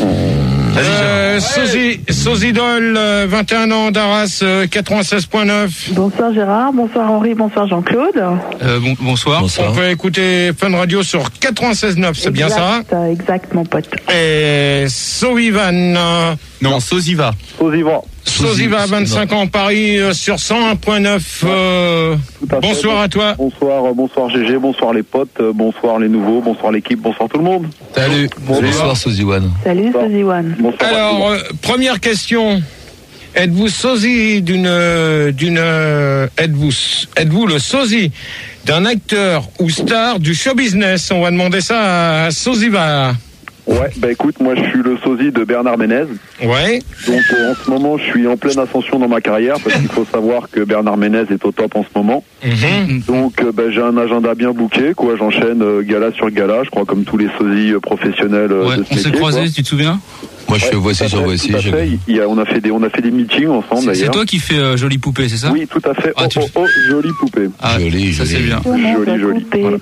Sosidol, 21 ans d'Arras, 96.9. Bonsoir Gérard, bonsoir Henri, bonsoir Jean-Claude. Bonsoir. On peut écouter Fun Radio sur 96.9, c'est bien ça? Exact, mon pote. Et Sovivan. Non, Sosiva. Sosiva, 25 ans, Paris, sur 101.9. Bonsoir à toi. Bonsoir GG, bonsoir les potes, bonsoir les nouveaux, bonsoir l'équipe, bonsoir tout le monde. Salut. Bonsoir Sosie One. Salut Sosie One. Alors, première question. Êtes-vous sosie êtes-vous le sosie d'un acteur ou star du show business? On va demander ça à Sosiva. Ouais, bah écoute, moi je suis le sosie de Bernard Ménez. Ouais. Donc en ce moment je suis en pleine ascension dans ma carrière parce qu'il faut savoir que Bernard Ménez est au top en ce moment. Donc j'ai un agenda bien booké, quoi. J'enchaîne gala sur gala, je crois comme tous les sosies professionnels de ce métier. On s'est croisés, tu te souviens? Moi je fais Voici sur Voici. On a fait des meetings ensemble d'ailleurs. C'est toi qui fais Jolie Poupée, c'est ça? Oui, tout à fait. Jolie Poupée. Ah, joli, ça c'est bien. Joli. Voilà.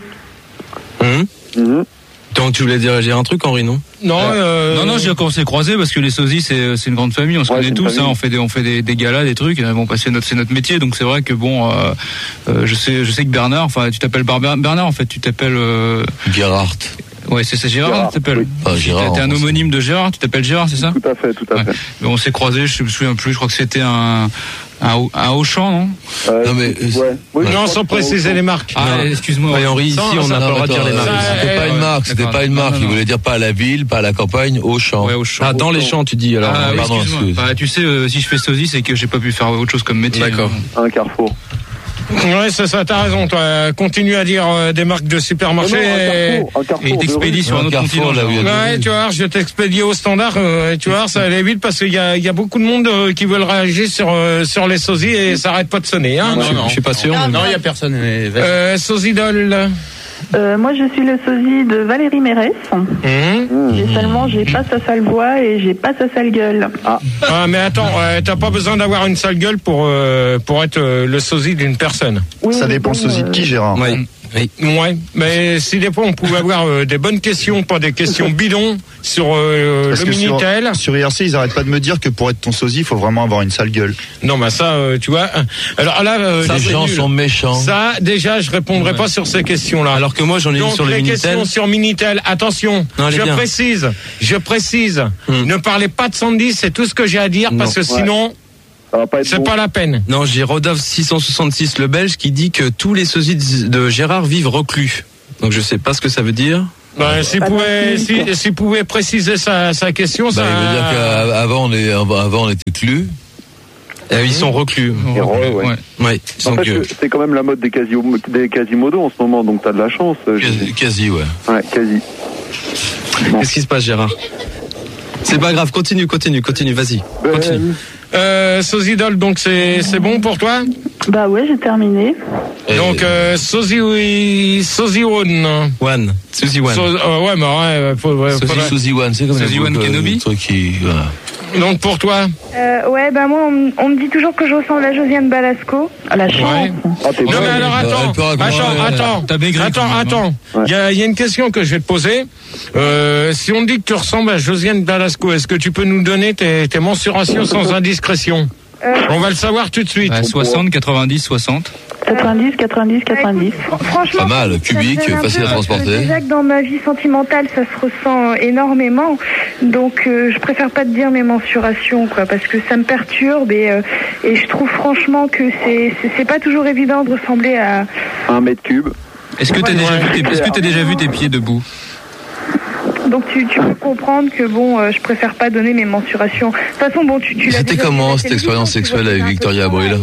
Donc tu voulais dire un truc, Henri, non? Non, je dis qu'on s'est croisés parce que les sosies c'est une grande famille, on se connaît tous, hein, on fait des galas, des trucs. Bon, c'est notre métier, donc c'est vrai que bon, je sais que Bernard, enfin tu t'appelles Bernard en fait, tu t'appelles Gerhardt. Ouais, c'est Gérard, tu t'appelles. Oui. T'es un homonyme de Gérard, tu t'appelles Gérard, c'est ça? Tout à fait. On s'est croisés, je me souviens plus, je crois que c'était un Auchan, non? Non mais non, sans préciser les marques. Ah, excuse-moi. Ouais, Henri, ici on n'a pas le droit de dire les marques. C'était pas une marque. Il voulait dire pas à la ville, pas à la campagne, au champ. Ouais, au champ. Ah, dans les champs, tu dis alors. Pardon, excuse-moi. Bah, tu sais, si je fais sosie, c'est que j'ai pas pu faire autre chose comme métier. D'accord. Un Carrefour. Ouais, c'est ça, t'as raison, toi. Continue à dire des marques de supermarchés et t'expédies sur un autre continent. Ouais, tu vois, je t'expédie au standard, tu vois, ça allait vite parce qu'il y a beaucoup de monde qui veulent réagir sur les sosies et ça arrête pas de sonner, hein. Non, je suis pas sûr. Non, il y a personne. Sosidol. Moi je suis le sosie de Valérie Mérès. J'ai pas sa sale voix et j'ai pas sa sale gueule. Ah mais attends, t'as pas besoin d'avoir une sale gueule pour être le sosie d'une personne. Oui, ça dépend le sosie de qui, Gérard. Oui, mais si des fois on pouvait avoir des bonnes questions, pas des questions bidons sur le Minitel. Sur IRC, ils arrêtent pas de me dire que pour être ton sosie, il faut vraiment avoir une sale gueule. Non, mais ça, tu vois. Alors là, les gens sont méchants. Ça, déjà, je répondrai pas sur ces questions-là. Alors que moi, j'en ai eu sur le Minitel. Donc les questions sur Minitel, attention. Non, je précise. Ne parlez pas de Sandy, c'est tout ce que j'ai à dire parce que sinon. C'est pas la peine. Non, j'ai Rodolphe 666, le Belge, qui dit que tous les sosies de Gérard vivent reclus. Donc je sais pas ce que ça veut dire. S'il pouvait préciser sa question, ça. Il veut dire qu'avant on était clus. Ils sont reclus. Ouais. C'est quand même la mode des Quasimodo en ce moment, donc t'as de la chance. Quasi, ouais. Ouais, quasi. Qu'est-ce qui se passe, Gérard? C'est pas grave, continue, vas-y. Continue. Sosidol, donc c'est bon pour toi? Bah ouais, j'ai terminé. Donc Sosie One. Sosie One. Ouais, mais ouais. Sosie One, c'est comme Sosie One Kenobi. Voilà. Donc pour toi? Ouais, bah moi on me dit toujours que je ressemble à Josiane Balasco. À la chance. Ouais. Non mais alors attends. Il y a une question que je vais te poser. Si on dit que tu ressembles à Josiane Balasco, est-ce que tu peux nous donner tes mensurations sans indiscrétion? On va le savoir tout de suite. 60, 90, 60. 90. Franchement, pas mal, cubique, facile à transporter. Déjà que dans ma vie sentimentale, ça se ressent énormément. Donc, je préfère pas te dire mes mensurations, quoi, parce que ça me perturbe et je trouve franchement que c'est pas toujours évident de ressembler à 1 mètre cube. Est-ce que t'as déjà vu tes pieds debout? Donc tu peux comprendre que je préfère pas donner mes mensurations. De toute façon, tu C'était comment cette expérience sexuelle avec Victoria Abril?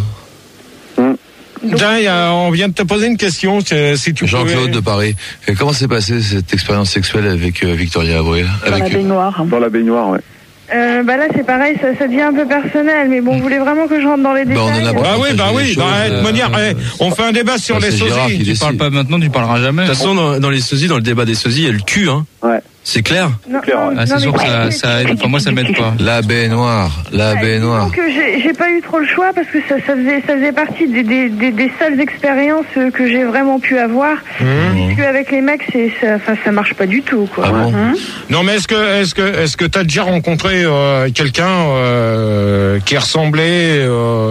On vient de te poser une question, si tu Jean-Claude de Paris. Et comment s'est passée cette expérience sexuelle avec Victoria Abril? Dans la baignoire. Dans la baignoire, ouais. Bah là c'est pareil, ça devient un peu personnel, mais vous voulez vraiment que je rentre dans les détails? On fait un débat sur les sosies. Tu parles pas maintenant, tu parleras jamais. De toute façon, dans les sosies, dans le débat des sosies, il y a le cul, hein. Ouais. C'est clair? C'est sûr que ça aide. Enfin, moi, ça m'aide pas. La baignoire. Donc, j'ai pas eu trop le choix parce que ça faisait partie des seules expériences que j'ai vraiment pu avoir. Puisque avec les mecs, ça marche pas du tout, quoi. Ah bon? Non, mais est-ce que t'as déjà rencontré quelqu'un qui ressemblait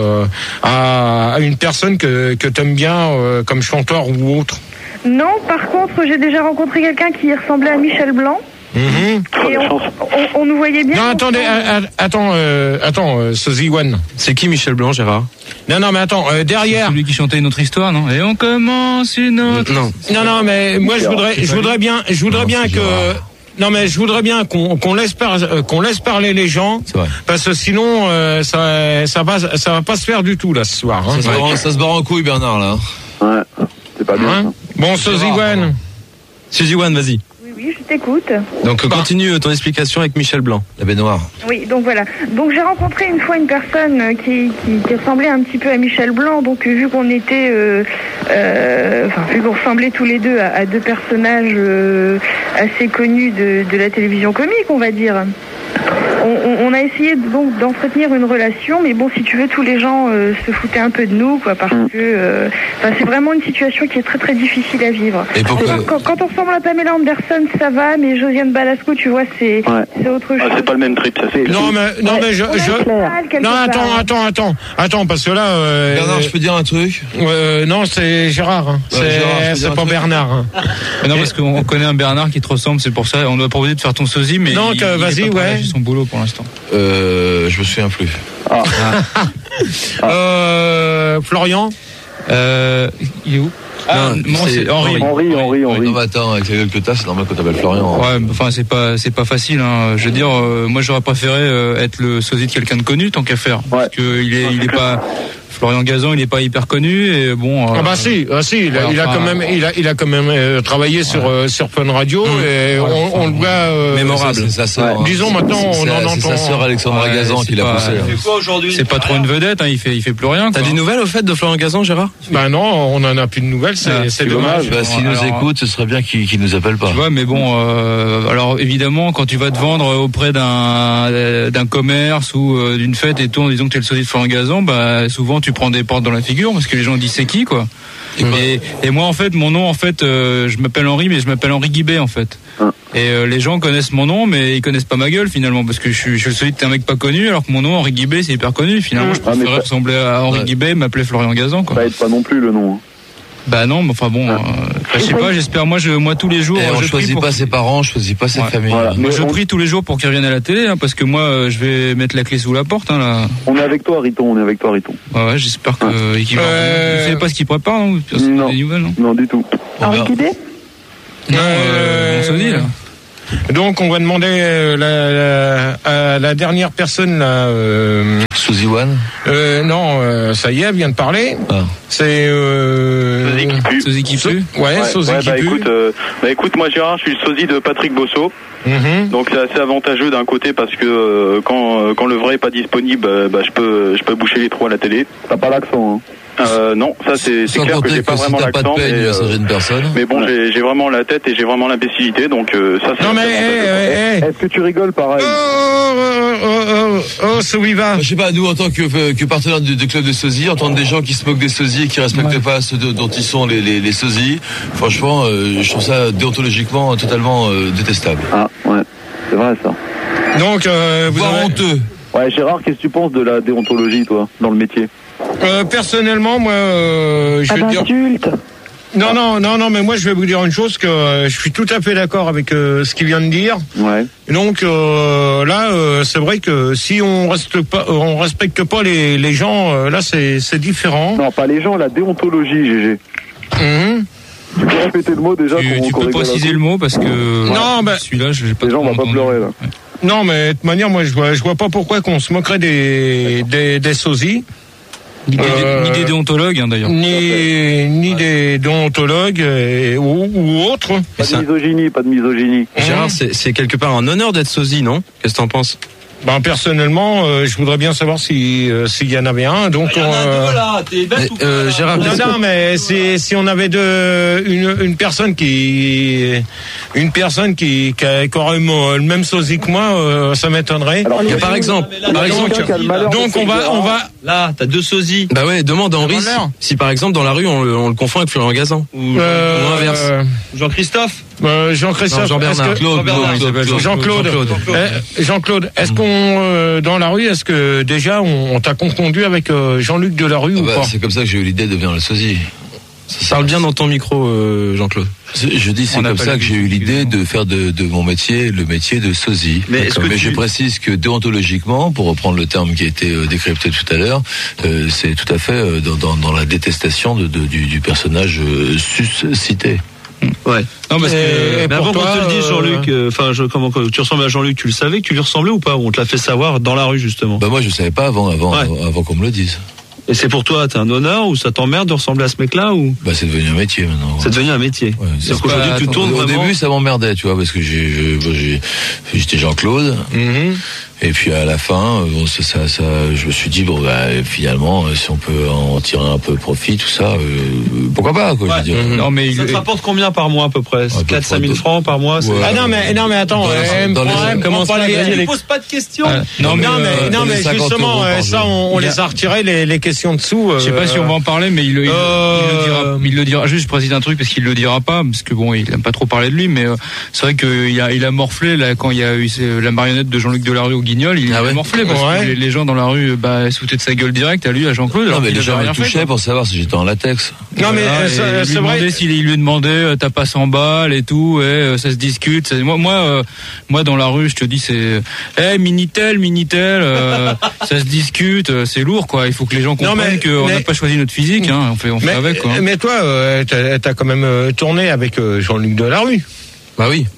à une personne que t'aimes bien comme chanteur ou autre? Non, par contre, j'ai déjà rencontré quelqu'un qui ressemblait à Michel Blanc. Et on nous voyait bien. Non, attendez, attends, Sosie One. C'est qui Michel Blanc, Gérard? Non, mais attends, derrière. Celui qui chantait une autre histoire, non? Et on commence une autre. Non, mais moi je voudrais bien que. Non mais je voudrais bien qu'on laisse parler les gens, parce que sinon ça va pas se faire du tout là ce soir. Hein. Ça se barre en couille, Bernard là. Ouais, c'est pas bien. Bon, Sosie One, vas-y. Oui, je t'écoute. Donc continue ton explication avec Michel Blanc, la baignoire. Oui, donc voilà. Donc j'ai rencontré une fois une personne qui ressemblait un petit peu à Michel Blanc. Donc vu qu'on était, vu qu'on ressemblait tous les deux à deux personnages assez connus de la télévision comique, on va dire. On a essayé donc d'entretenir une relation, mais bon, si tu veux, tous les gens se foutaient un peu de nous, quoi, parce que c'est vraiment une situation qui est très très difficile à vivre. Et quand on ressemble à Pamela Anderson, ça va, mais Josiane Balasco, tu vois, c'est autre chose. C'est pas le même trip, ça c'est. Non, attends, parce que là. Bernard, je peux dire un truc? Non, c'est Gérard. Hein. C'est pas Bernard. Hein. Non, parce qu'on connaît un Bernard qui te ressemble, c'est pour ça. On doit proposer de faire ton sosie, mais non, vas-y, ouais. Son boulot pour l'instant. Je me souviens plus. Florian. Il est où? C'est Henri. Non, mais attends, avec la gueule que t'as, c'est normal qu'on t'appelle Florian. Ouais, enfin, c'est pas facile, hein. Je veux dire, moi, j'aurais préféré être le sosie de quelqu'un de connu, tant qu'à faire. Parce que il est pas, Florian Gazan, il est pas hyper connu, et bon. Il a quand même travaillé sur Fun Radio, et on le voit mémorable. C'est sa sœur. Disons maintenant, on en entend. C'est sa sœur Alexandra Gazan qui l'a poussé. C'est quoi aujourd'hui? C'est pas trop une vedette, hein. Il fait plus rien. T'as des nouvelles au fait de Florian Gazan, Gérard? Ben non, on en a plus de nouvelles. C'est dommage. S'il nous écoute, ce serait bien qu'il nous appelle pas. Tu vois, mais bon, alors évidemment, quand tu vas te vendre auprès d'un commerce ou d'une fête et tout, en disant que tu es le sosie de Florian Gazan, bah souvent tu prends des portes dans la figure parce que les gens disent c'est qui, quoi. Et moi en fait, mon nom en fait, je m'appelle Henri, mais je m'appelle Henri Guibet en fait. Et les gens connaissent mon nom, mais ils connaissent pas ma gueule finalement, parce que je suis le solide d'un mec pas connu, alors que mon nom Henri Guibet c'est hyper connu. Finalement, je préférais ressembler à Henri Guibet, m'appeler Florian Gazan, quoi. Ça aide pas non plus le nom. Bah non, mais enfin bon, je sais pas, j'espère. Moi tous les jours. On choisit pas ses parents, on choisit pas ses familles. Voilà. Moi, je prie tous les jours pour qu'ils reviennent à la télé, parce que moi, je vais mettre la clé sous la porte. Là. On est avec toi, Riton. Ouais, j'espère que. Vous savez pas ce qu'ils préparent, non? Non. Des nouvelles, non? Non, du tout. Henri Guidet? Non, on se dit là. Donc on va demander à la dernière personne là. Suzy One. Non, ça y est, elle vient de parler. Ah. C'est Sosie qui pue. Ouais, Sosie qui pue. Écoute, moi Gérard, je suis le sosie de Patrick Bosso. Donc c'est assez avantageux d'un côté parce que quand le vrai est pas disponible, je peux boucher les trous à la télé. T'as pas l'accent, hein? Non, ça c'est clair que j'ai pas vraiment l'accent. Mais bon, j'ai vraiment la tête et j'ai vraiment l'imbécilité, donc ça c'est. Non mais est-ce que tu rigoles pareil? Souiva. Je sais pas, nous en tant que partenaire du club de sosies, entendre des gens qui se moquent des sosies et qui respectent pas ceux dont ils sont les sosies, franchement, je trouve ça déontologiquement totalement détestable. Ah ouais, c'est vrai ça. Donc vous avez honteux. Ouais, Gérard, qu'est-ce que tu penses de la déontologie, toi, dans le métier? Personnellement, moi, je vais dire. Non, mais moi je vais vous dire une chose, que je suis tout à fait d'accord avec ce qu'il vient de dire. Ouais. Donc là, c'est vrai que si on respecte pas les gens, là c'est différent. Non, pas les gens, la déontologie, GG. Tu peux répéter le mot déjà? Tu peux préciser le mot parce que non, celui-là, je l'ai pas. Les gens vont pas pleurer là. Ouais. Non, mais de toute manière, moi je vois pas pourquoi qu'on se moquerait des sosies. Ni des déontologues, hein, d'ailleurs. Ni des déontologues ou autres. Pas de misogynie. Gérard, c'est quelque part un honneur d'être sosie, non? Qu'est-ce que t'en penses? Personnellement, je voudrais bien savoir s'il y en avait un. Donc, il y en a deux là. T'es bête ou quoi? Gérard, non, mais si on avait une personne qui aurait le même sosie que moi, ça m'étonnerait. Alors, par exemple, donc on va. Là, t'as deux sosies. Bah ouais, demande à Henri si par exemple dans la rue on le confond avec Florian Gazan ou l'inverse. Jean-Christophe. Jean-Christophe. Jean-Bernard. Jean-Claude, est-ce qu'on dans la rue, est-ce que déjà on t'a confondu avec Jean-Luc Delarue ou pas? C'est comme ça que j'ai eu l'idée de devenir le sosie. Parle bien dans ton micro, Jean-Claude. Je dis c'est comme ça que j'ai eu l'idée de faire de mon métier le métier de sosie. Mais je précise que déontologiquement, pour reprendre le terme qui a été décrypté tout à l'heure, c'est tout à fait dans la détestation du personnage suscité. Ouais. Non, parce que mais avant qu'on te le dise, Jean-Luc, comment tu ressembles à Jean-Luc, tu le savais que tu lui ressemblais ou pas? On te l'a fait savoir dans la rue justement. Moi je savais pas avant qu'on me le dise. Et c'est pour toi, t'es un honneur ou ça t'emmerde de ressembler à ce mec-là ou? C'est devenu un métier maintenant. Ouais. C'est devenu un métier. Ouais, c'est qu'aujourd'hui tu tournes vraiment. Au début ça m'emmerdait, tu vois, parce que j'étais Jean-Claude. Et puis à la fin, je me suis dit finalement, si on peut en tirer un peu profit, tout ça, pourquoi pas quoi. Je veux dire. Non mais ça te rapporte combien par mois à peu près? 4-5 000 francs par mois. Ouais. Ah non mais attends, comment ça? Ne pose pas de questions. Non mais justement ça on les a retirés les questions dessous. Je sais pas si on va en parler, mais il le dira. Juste je précise un truc parce qu'il le dira pas, parce que bon il aime pas trop parler de lui, mais c'est vrai qu'il a morflé là quand il y a eu la marionnette de Jean-Luc Delarue au Guignol, il a morflé parce que les gens dans la rue sautaient de sa gueule direct à lui, à Jean-Claude. Non mais les gens me touchaient pour savoir si j'étais en latex. Non mais c'est vrai. Il lui demandait t'as pas 100 balles et tout, ça se discute. Moi dans la rue je te dis c'est Minitel, ça se discute, c'est lourd quoi. Il faut que les gens comprennent qu'on n'a pas choisi notre physique, hein. On fait avec quoi. Mais toi t'as quand même tourné avec Jean-Luc Delarue. Bah oui.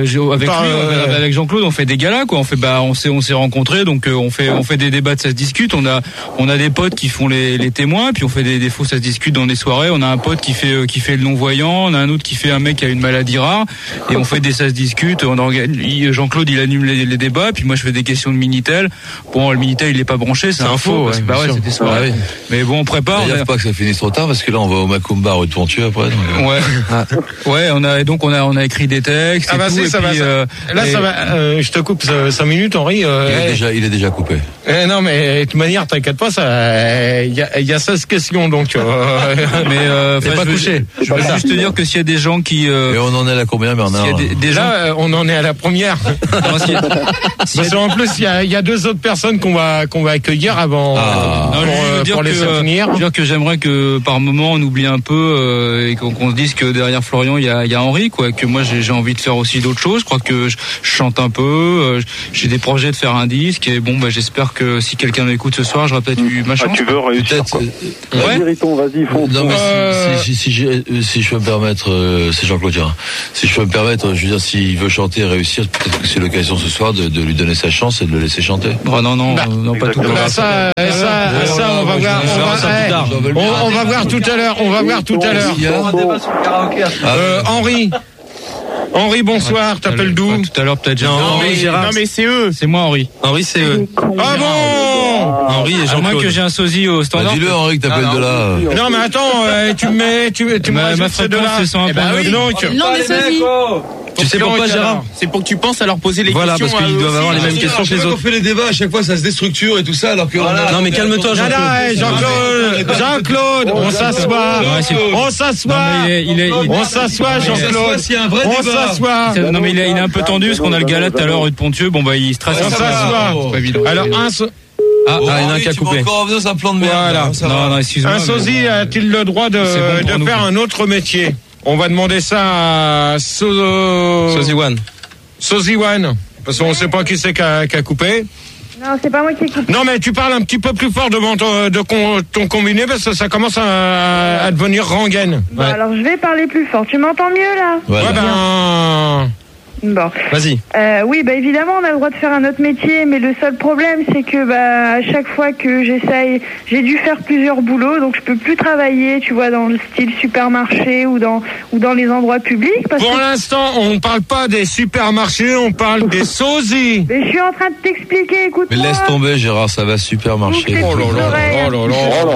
Avec Jean-Claude, on fait des galas quoi. On s'est rencontrés, donc on fait des débats, ça se discute. On a des potes qui font les témoins, puis on fait des faux, ça se discute dans des soirées. On a un pote qui fait le non-voyant, on a un autre qui fait un mec qui a une maladie rare, et on fait des ça se discute. Jean-Claude il anime les débats, puis moi je fais des questions de Minitel. Bon, le Minitel il est pas branché, c'est un faux. C'est des soirées. Ouais. Mais bon, on prépare. Il n'y a pas que ça finisse trop tard parce que là on va au Macumba rue de Pontieux après. Ouais. On a écrit des textes texte. Ah bah et tout, ça et va. puis, Là, ça va. Je te coupe 5 minutes, Henri. Il est déjà coupé. Non, mais de toute manière, t'inquiète pas, il y a 16 questions, donc. Mais c'est pas couché. Je veux juste te dire que s'il y a des gens qui. Et on en est à la combien, Bernard? Là, on en est à la première. Parce qu'en plus, il y a 2 autres personnes qu'on va accueillir avant. Pour les soutenir. Je veux dire que j'aimerais que par moment on oublie un peu et qu'on se dise que derrière Florian il y a Henri, quoi. Que moi j'ai envie de faire aussi d'autres choses. Je crois que je chante un peu. J'ai des projets de faire un disque et bon, j'espère que si quelqu'un m'écoute ce soir, j'aurai peut-être eu ma chance. Tu veux réussir, quoi. Vas-y, Riton, vas-y, fonce. Non, mais si je peux me permettre, c'est Jean-Claude Gérard. Si je peux me permettre, je veux dire, s'il veut chanter et réussir, peut-être que c'est l'occasion ce soir de lui donner sa chance et de le laisser chanter. Non, pas tout. Ça, on va voir. On va voir tout à l'heure. Henri, bonsoir. T'appelles d'où? Tout à l'heure, peut-être Gérard. Non, mais c'est eux. C'est moi, Henri. Henri, c'est eux. Ah bon? Henri et Jean-Claude. Que j'ai un sosie au standard. Dis-le, Henri, que t'appelles de là. Non, mais attends, tu me ma fréquence, c'est 100. Donc. Non, des sosies. Tu sais pourquoi, Gérard? C'est pour que tu penses à leur poser les questions. Voilà, parce qu'ils doivent avoir les mêmes questions que les autres. On fait les débats, à chaque fois ça se déstructure et tout ça, alors que. Non, mais calme-toi, Jean-Claude. Jean-Claude, on s'assoit. On s'assoit, Jean-Claude. On s'assoit. Non, mais il est un peu tendu parce qu'on a le gars là tout à l'heure, rue de Pontieux. Bon, il stresse. On s'assoit. Alors, il y en a un qui a coupé. Encore revenir, c'est un plan de merde. Voilà. Non, excuse-moi. Un sosie a-t-il le droit de faire un autre métier? On va demander ça à Sosie One. Sosie One. Parce qu'on ne sait pas qui c'est qui a coupé. Non, c'est pas moi qui ai coupé. Non, mais tu parles un petit peu plus fort devant ton combiné parce que ça commence à devenir rengaine. Bon, alors je vais parler plus fort. Tu m'entends mieux là? Ouais, Bon. Vas-y. Oui, évidemment, on a le droit de faire un autre métier, mais le seul problème, c'est que à chaque fois que j'essaye, j'ai dû faire plusieurs boulots, donc je peux plus travailler, tu vois, dans le style supermarché ou dans les endroits publics. Pour l'instant, on ne parle pas des supermarchés, on parle des sosies. Mais je suis en train de t'expliquer, écoute-moi. Mais laisse tomber, Gérard, ça va supermarché. Oh là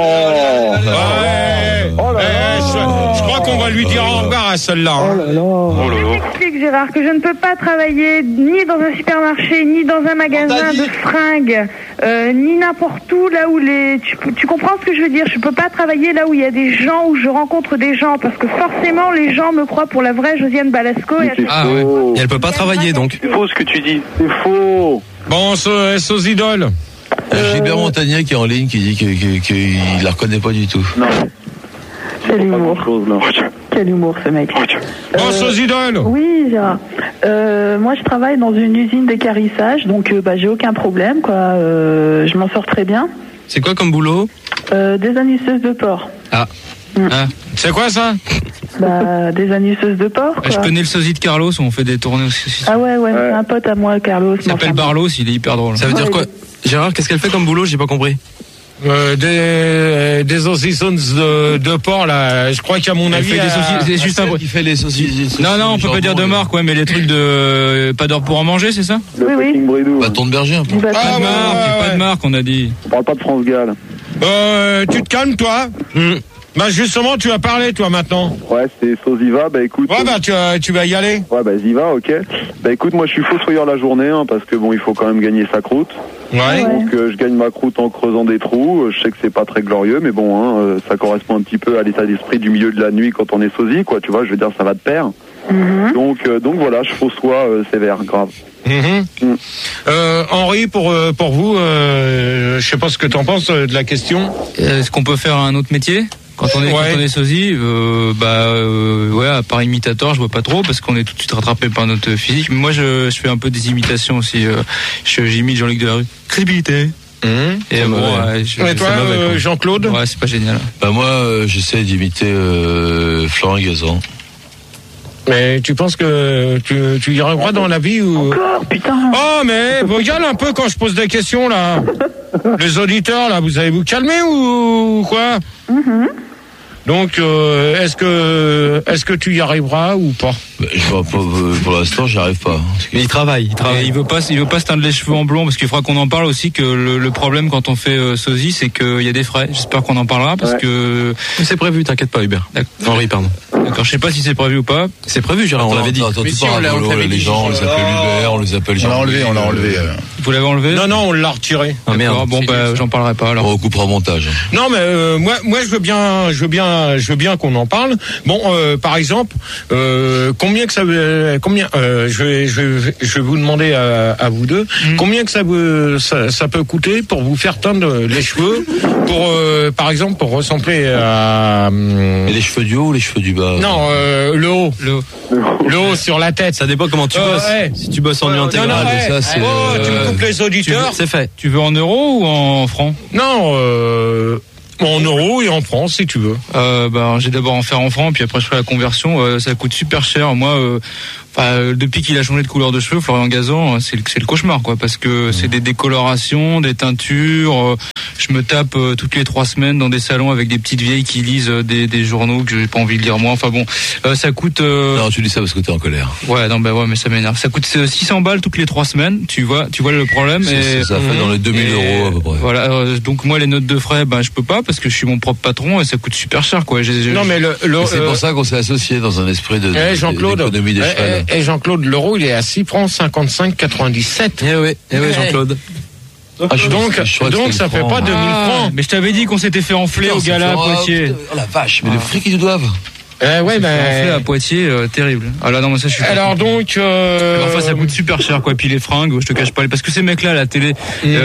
là. Je crois qu'on va lui dire au revoir à celle-là. Je t'explique, Gérard, que je ne peux pas travailler ni dans un supermarché, ni dans un magasin de fringues, ni n'importe où, là où tu comprends ce que je veux dire? Je peux pas travailler là où il y a des gens, où je rencontre des gens, parce que forcément, les gens me croient pour la vraie Josiane Balasco. Et elle peut pas travailler, donc. C'est faux ce que tu dis. C'est faux. Bon, Sosidol. Gilbert Montagnier qui est en ligne, qui dit qu'il la reconnaît pas du tout. Non. Quel humour. Quel humour, ce mec. Bon, Sosidol. Oui, Gérard. Moi, je travaille dans une usine d'équarrissage, donc j'ai aucun problème, quoi. Je m'en sors très bien. C'est quoi comme boulot? Désanusseuse de porc. C'est quoi ça? Désanusseuse de porc, quoi. Je connais le sosie de Carlos, on fait des tournées aussi. Ah ouais, c'est un pote à moi, Carlos. Il s'appelle Barlos, il est hyper drôle. Ça veut dire quoi? Gérard, qu'est-ce qu'elle fait comme boulot? J'ai pas compris. Des saucissons de porc là, je crois qu'à mon avis c'est juste un qui fait les saucisses. Non, on peut pas dire de marque, mais les trucs de pas d'heure pour en manger, c'est ça? Oui. Bâton de berger un peu. Pas de marque, on a dit. On parle pas de France Gall. Tu te calmes toi? Justement, tu vas parler toi maintenant. Ouais, c'est Sosiva, écoute. Ouais, tu vas y aller. Ouais, Ziva, ok. Écoute, moi je suis fossoyeur la journée, parce que il faut quand même gagner sa croûte. Ouais. Donc je gagne ma croûte en creusant des trous. Je sais que c'est pas très glorieux, mais ça correspond un petit peu à l'état d'esprit du milieu de la nuit quand on est sosie, quoi. Tu vois, je veux dire, ça va de pair. Donc voilà, je fossoie sévère, grave. Henri, pour vous, je sais pas ce que t'en penses de la question. Est-ce qu'on peut faire un autre métier? Quand on est sosie, à part imitateur, je vois pas trop parce qu'on est tout de suite rattrapé par notre physique. Mais moi, je fais un peu des imitations aussi. J'imite Jean-Luc Delarue. Crédibilité. Et toi, Jean-Claude? Ouais, c'est pas génial. Moi, j'essaie d'imiter Florent Gazan. Mais tu penses que tu y arriveras dans la vie ou... Encore, putain. Oh, mais regarde un peu quand je pose des questions, là. Les auditeurs, là, vous allez vous calmer ou quoi? Donc, est-ce que tu y arriveras ou pas? Pour l'instant, j'y arrive pas. Mais il travaille. Il veut pas se teindre les cheveux en blond parce qu'il faudra qu'on en parle aussi que le problème quand on fait sosie, c'est qu'il y a des frais. J'espère qu'on en parlera parce que c'est prévu. T'inquiète pas, Hubert. Henri, pardon. D'accord, je sais pas si c'est prévu ou pas. C'est prévu, Gérard, on l'avait dit. Mais si, on l'avait dit. Les gens, on les appelle Hubert, on les appelle Jean. On l'a enlevé. Vous l'avez enlevé? Non, on l'a retiré. Ah merde. Bon, j'en parlerai pas alors. On recoupera au montage. Non, mais moi, je veux bien qu'on en parle. Bon, par exemple, combien que ça veut, je vais vous demander à vous deux, combien que ça peut coûter pour vous faire teindre les cheveux, pour par exemple pour ressembler à. Et les cheveux du haut ou les cheveux du bas? Non, le haut. Le haut sur la tête. Ça dépend comment tu bosses. Ouais. Si tu bosses en nuit intégrale, ça c'est. Tu me coupes les auditeurs. C'est fait. Tu veux en euros ou en francs? Non, en euros et en francs si tu veux. J'ai d'abord en faire en francs, puis après je ferai la conversion. Ça coûte super cher. Moi, depuis qu'il a changé de couleur de cheveux, Florian Gazan, c'est le cauchemar, quoi, parce que c'est des décolorations, des teintures. Je me tape toutes les 3 semaines dans des salons avec des petites vieilles qui lisent des journaux que j'ai pas envie de lire moi. Enfin bon, ça coûte. Non, tu dis ça parce que t'es en colère. Ouais, non, mais ça m'énerve. Ça coûte 600 balles toutes les 3 semaines. Tu vois le problème. Ça fait dans les 2000 euros à peu près. Voilà. Donc moi les notes de frais, je peux pas parce que je suis mon propre patron et ça coûte super cher, quoi. Non mais c'est pour ça qu'on s'est associé dans un esprit d'économie d'échelle. Et Jean-Claude, l'euro, il est à 6 francs 55,97. Eh oui, Jean-Claude. Donc ça fait pas 2000 francs. Mais je t'avais dit qu'on s'était fait enfler au gala à Poitiers. Oh la vache, mais le fric qu'ils nous doivent. Enflé à Poitiers, terrible. Ah là non, mais ça je suis. Alors donc. Ça coûte super cher, quoi. Puis les fringues, je te cache pas, parce que ces mecs-là à la télé,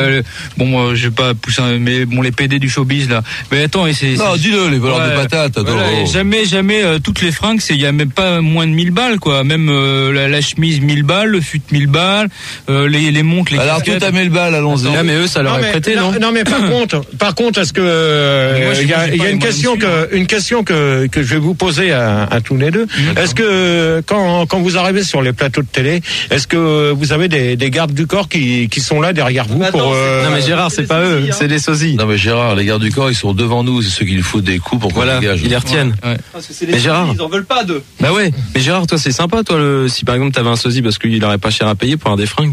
je vais pas pousser, mais les PD du showbiz là. Mais attends, non, dis-le, les voleurs de patates. Voilà, jamais, toutes les fringues, il y a même pas moins de 1000 balles, quoi. Même la chemise 1000 balles, le fut 1000 balles, les montres, les. Alors tout à 1000 balles, allons-y. Là, mais eux, ça leur est prêté, non? Non, mais par contre, est-ce que il y a une question que je vais vous poser à tous les deux. Est-ce que quand vous arrivez sur les plateaux de télé, est-ce que vous avez des gardes du corps qui sont là derrière vous pour Non mais Gérard, c'est pas eux, c'est les sosies. Non mais Gérard, les gardes du corps, ils sont devant nous, c'est ceux qui nous foutent des coups pour qu'on dégage. Ils les retiennent. Ouais. Parce que c'est les sosies, ils en veulent pas d'eux. Bah ouais, mais Gérard, toi c'est sympa, toi, si par exemple t'avais un sosie parce qu'il aurait pas cher à payer pour avoir des fringues.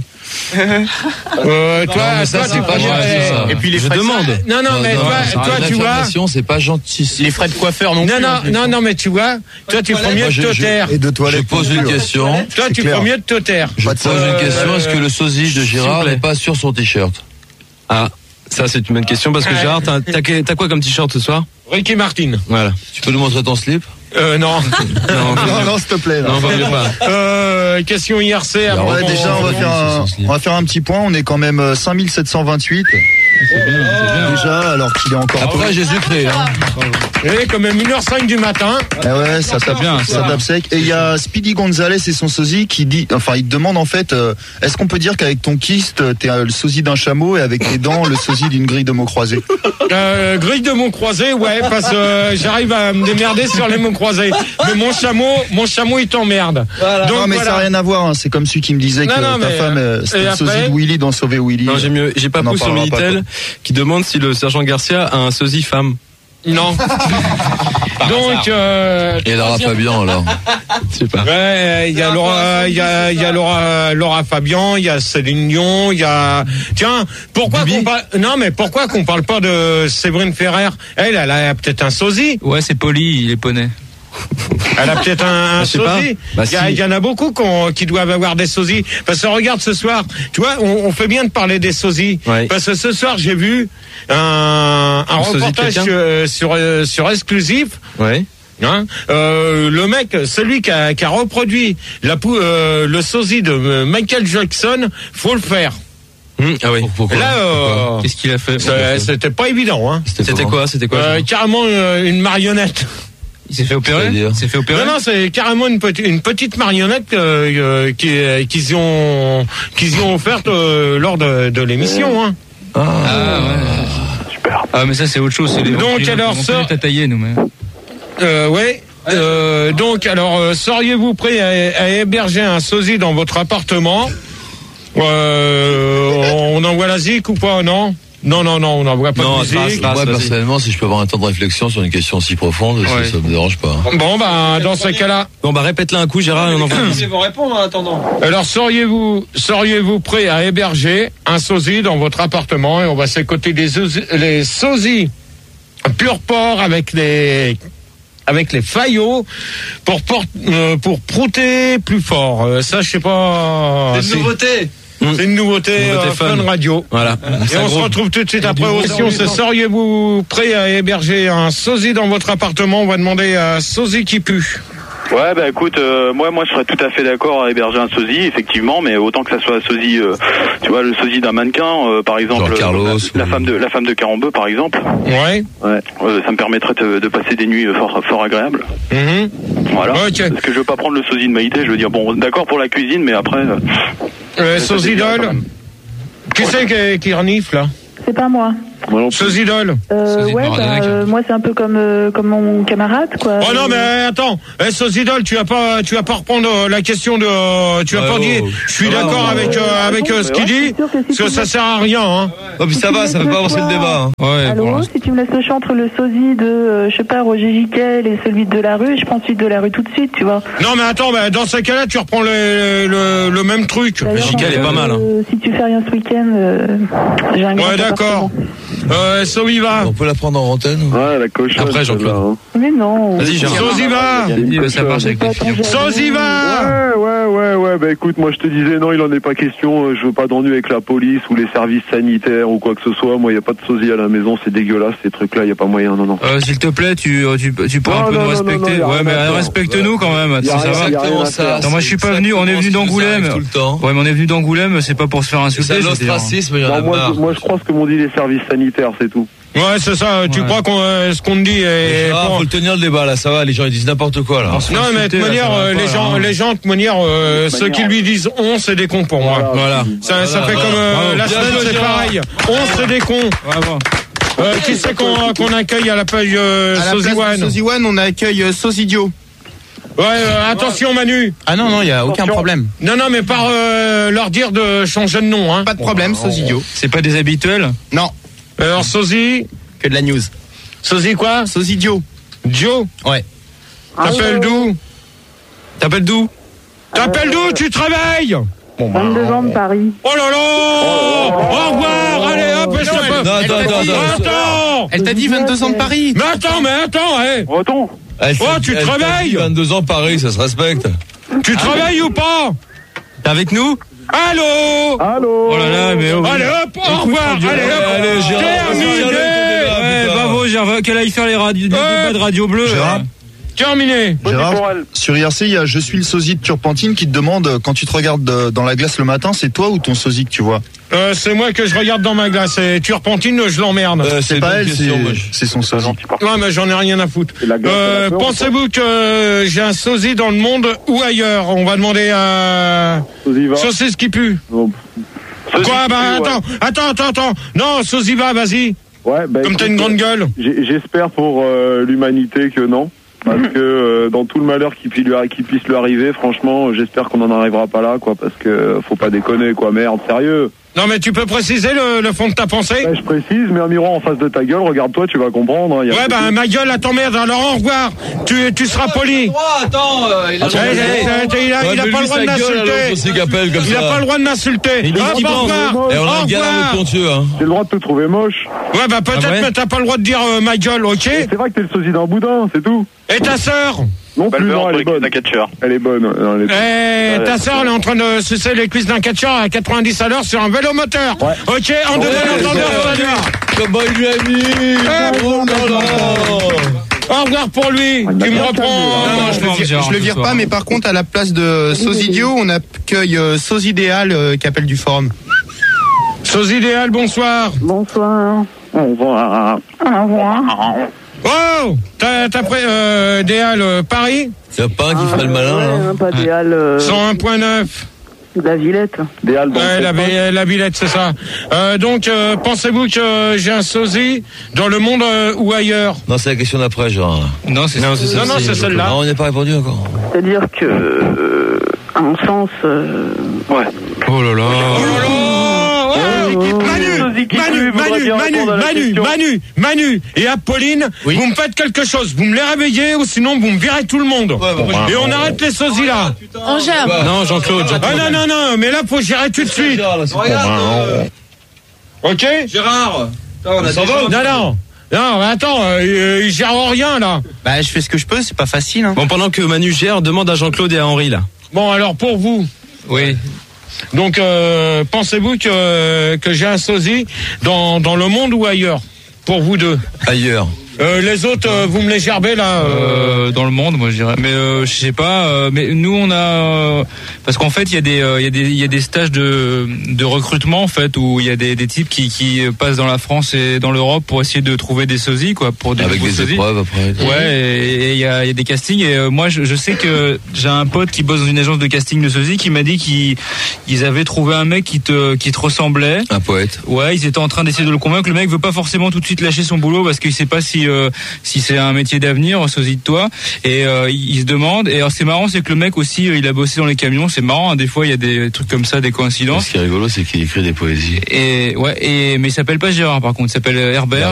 Toi, ça c'est pas gentil. Et puis les frais demande. Non, mais toi, tu vois, c'est pas gentil. Les frais de coiffeur non plus. Non, mais tu vois, toi tu ferais mieux de te taire. Et de toilette. Je pose une question. Toi, tu ferais mieux de te taire. Je pose une question. Est-ce que le sosie de Gérard n'est pas sur son t-shirt? Ah, ça c'est une bonne question parce que Gérard, t'as quoi comme t-shirt ce soir? Ricky Martin. Voilà. Tu peux nous montrer ton slip? Non. non, s'il te plaît. Non, vaut mieux pas. Question IRC. Déjà, on va faire un petit point. On est quand même 5728. C'est bien. Déjà, alors qu'il est encore. Après Jésus-Christ. Et quand même 1h05 du matin. Ouais, ça tape bien. Ça tape sec. Et il y a Speedy Gonzalez et son sosie qui dit, il te demande en fait, est-ce qu'on peut dire qu'avec ton kyste, t'es le sosie d'un chameau et avec tes dents, le sosie d'une grille de mots croisés? Grille de mots croisés, ouais, parce que j'arrive à me démerder sur les mots croisés. Mais mon chameau, il t'emmerde. Voilà. Donc, non, mais ça n'a rien à voir. Hein. C'est comme celui qui me disait que ta femme, c'était le sosie de Willy dans Sauver Willy. Non, j'ai pas poussé sur Minitel qui demande si le sergent Garcia a un sosie femme. Non. Donc et Laura Fabian alors. Je sais pas. Ouais, il y a Laura Fabian, il y a Céline Dion, il y a pourquoi qu'on parle pas de Séverine Ferrer? Elle a peut-être un sosie. Ouais, c'est Poli, il est poney. Elle a peut-être un sosie. Il y en a beaucoup qui doivent avoir des sosies. Parce que regarde ce soir, tu vois, on fait bien de parler des sosies. Ouais. Parce que ce soir, j'ai vu un reportage sur Exclusif. Ouais. Le mec, celui qui a reproduit le sosie de Michael Jackson, faut le faire. Ah oui. Pourquoi? Là, qu'est-ce qu'il a fait? C'était pas évident, hein. C'était quoi? Carrément une marionnette. Il s'est fait opérer? Non, c'est carrément une petite marionnette qu'ils ont offerte lors de l'émission. Hein. Ah ouais. Super. Ah mais ça c'est autre chose. C'est les donc alors ça. T'as taillé nous mais. Ouais. Donc alors seriez-vous prêt à héberger un sosie dans votre appartement? On envoie la zik ou pas? Non. Non, on n'envoie pas de musique. Moi, personnellement, si je peux avoir un temps de réflexion sur une question si profonde, ça me dérange pas. Bon, bah, dans ce cas-là. Bon, bah, répète-la un coup, Gérard, et on envoie. Ils vont répondre en attendant. Alors, seriez-vous prêt à héberger un sosie dans votre appartement, et on va s'écouter les sosies pur porc avec les faillots pour prouter plus fort. Ça, je sais pas. C'est une nouveauté. C'est une nouveauté Fun Radio. Voilà. Et on se retrouve tout de suite après aussi. Seriez-vous prêt à héberger un sosie dans votre appartement? On va demander à sosie qui pue. Ouais, bah écoute, moi je serais tout à fait d'accord à héberger un sosie, effectivement, mais autant que ça soit un sosie, tu vois, le sosie d'un mannequin, par exemple, Carlos, la femme de Carambeu, par exemple. Ouais. Ça me permettrait de passer des nuits fort agréables. Voilà. Okay. Parce que je veux pas prendre le sosie de Maïté, je veux dire, bon, d'accord pour la cuisine, mais après. Sosie d'ol. Qui c'est qui renifle là? C'est pas moi. Sosie d'ol. Moi c'est un peu comme mon camarade, quoi. Oh non, mais attends, sosie d'ol, tu vas pas reprendre la question de, tu vas pas dire, je suis d'accord avec ce qu'il dit, parce que ça sert à rien, hein. Oh, puis ça fait pas avancer le débat. Ouais. Allô, si tu me laisses le choix entre le sosie de, je sais pas, Roger Giquel et celui de la rue, je prends celui de la rue tout de suite, tu vois. Non, mais attends, dans ce cas-là, tu reprends le même truc. Giquel est pas mal, hein. Si tu fais rien ce week-end, j'ai un grand d'accord. Soviva. On peut la prendre en antenne? Ouais, la cochonne. Après, Jean-Claude. Mais non. Vas-y, Gérard. Soziva. Ça marche avec les filles. Soziva. Ouais, bah écoute, moi je te disais, non, il en est pas question, je veux pas d'ennui avec la police ou les services sanitaires ou quoi que ce soit, moi y a pas de sosie à la maison, c'est dégueulasse, ces trucs-là, y a pas moyen, non. S'il te plaît, tu pourras un peu nous respecter. Ouais, mais respecte-nous quand même, ça va. Non, moi je suis pas venu, on est venu d'Angoulême. Ouais, mais on est venu d'Angoulême, c'est pas pour se faire insulter. C'est l'ostracisme, moi je crois ce que m'ont dit les services sanitaires, c'est tout. Ouais, c'est ça. Tu crois ce qu'on te dit est... faut le tenir le débat là. Ça va, les gens ils disent n'importe quoi là. Non, mais de toute manière, les gens de manière, ceux qui lui disent on, c'est des cons pour moi. Voilà. Ça fait comme la semaine, c'est pareil. On, c'est des cons. Qui c'est qu'on accueille à la page Soziwan? Soziwan, on accueille Sosidio. Ouais, attention Manu. Ah non, il y a aucun problème. Non, mais par leur dire de changer de nom, hein. Pas de problème, Sosidio. C'est pas des habituels? Non. Alors sosie? Que de la news. Sosie quoi? Sosie Dio. Dio? Ouais. T'appelles d'où? T'appelles d'où? Tu travailles? Bon, 22 ans de Paris. Oh là là! Au revoir! Allez hop, je te peux. Attends! Elle t'a dit 22 ans de Paris. Mais attends, Attends. Tu travailles? 22 ans Paris, ça se respecte. Tu travailles ou pas? T'es avec nous? Allô? Oh là là, mais allez hop, au revoir. Allez, Gérard. Bravo, Gérard. Qu'elle aille faire les débats de Radio Bleu. Gérard. Terminé. Gérard, sur IRC, il y a Je suis le sosie de Turpentine qui te demande, quand tu te regardes dans la glace le matin, c'est toi ou ton sosie que tu vois? C'est moi que je regarde dans ma glace. Et Turpentine, je l'emmerde. C'est pas elle, c'est son sosie. Non, mais j'en ai rien à foutre. Pensez-vous que j'ai un sosie dans le monde ou ailleurs? On va demander à Saucisse qui pue. Quoi? Bah attends. Non, Sosiva, vas-y. Ouais, comme t'as une grande gueule. J'espère pour l'humanité que non. Parce que dans tout le malheur qui puisse lui arriver, franchement, j'espère qu'on n'en arrivera pas là, quoi. Parce que faut pas déconner, quoi. Merde, sérieux. Non, mais tu peux préciser le fond de ta pensée? Je précise, mets un miroir en face de ta gueule, regarde-toi, tu vas comprendre. Hein, ma gueule, elle t'emmerde, alors au revoir. Tu seras poli. Attends, il a pas le droit de m'insulter. Il a pas le droit de m'insulter. Au revoir. Et on a un gars avec ton Dieu, hein. J'ai le droit de te trouver moche. Ouais, peut-être, mais t'as pas le droit de dire ma gueule, ok? C'est vrai que t'es le sosie d'un boudin, c'est tout. Et ta sœur? Non plus, non, elle est bonne. Elle est bonne. Ta sœur, elle est en train de sucer les cuisses d'un catcheur à 90 à l'heure sur un vélo moteur. Ouais. Ok, on devient l'entendeur. Comment il lui a mis? Au revoir pour lui. Tu me reprends. Je le vire pas, mais par contre, à la place de Sosidio, on accueille Sosidéal qui appelle du forum. Sosidéal, bonsoir. Bonsoir. Au revoir. Oh, t'as pris Déal Paris? Y'a pas un qui ferait le malin là? Pas Déal. 101.9. La Villette. Déal. Ouais, la Villette, c'est ça. Donc, pensez-vous que j'ai un sosie dans le monde ou ailleurs? Non, c'est la question d'après, genre. Non, c'est celle-là. Non, on n'est pas répondu encore. C'est-à-dire que, à mon sens. Ouais. Oh là là. Manu, Manu et Apolline, vous me faites quelque chose. Vous me les réveillez ou sinon vous me virez tout le monde. Et on arrête les sosies là. On gère. Non, Jean-Claude. Non, mais là faut gérer tout de suite. Ok Gérard, on s'en va. Non, mais attends, il gère rien là. Bah, je fais ce que je peux, c'est pas facile. Hein. Bon, pendant que Manu gère, demande à Jean-Claude et à Henri là. Bon, alors pour vous. Oui. Donc, pensez-vous que j'ai un sosie dans le monde ou ailleurs? Pour vous deux. Ailleurs. Les autres, vous me les gerbez là dans le monde, moi je dirais. Mais je sais pas. Mais nous on a parce qu'en fait il y a des stages de recrutement en fait où il y a des types qui passent dans la France et dans l'Europe pour essayer de trouver des sosies quoi, pour des avec des sosies. Épreuves après. Ouais, et il y a des castings et moi je sais que j'ai un pote qui bosse dans une agence de casting de sosies qui m'a dit qu'ils avaient trouvé un mec qui te ressemblait. Un poète. Ouais, ils étaient en train d'essayer de le convaincre. Le mec veut pas forcément tout de suite lâcher son boulot parce qu'il sait pas si c'est un métier d'avenir, sosie de toi, et il se demande. Et alors c'est marrant, c'est que le mec aussi, il a bossé dans les camions. C'est marrant, hein, des fois il y a des trucs comme ça, des coïncidences. Ce qui est rigolo, c'est qu'il écrit des poésies. Et ouais, mais il s'appelle pas Gérard par contre, il s'appelle Herbert.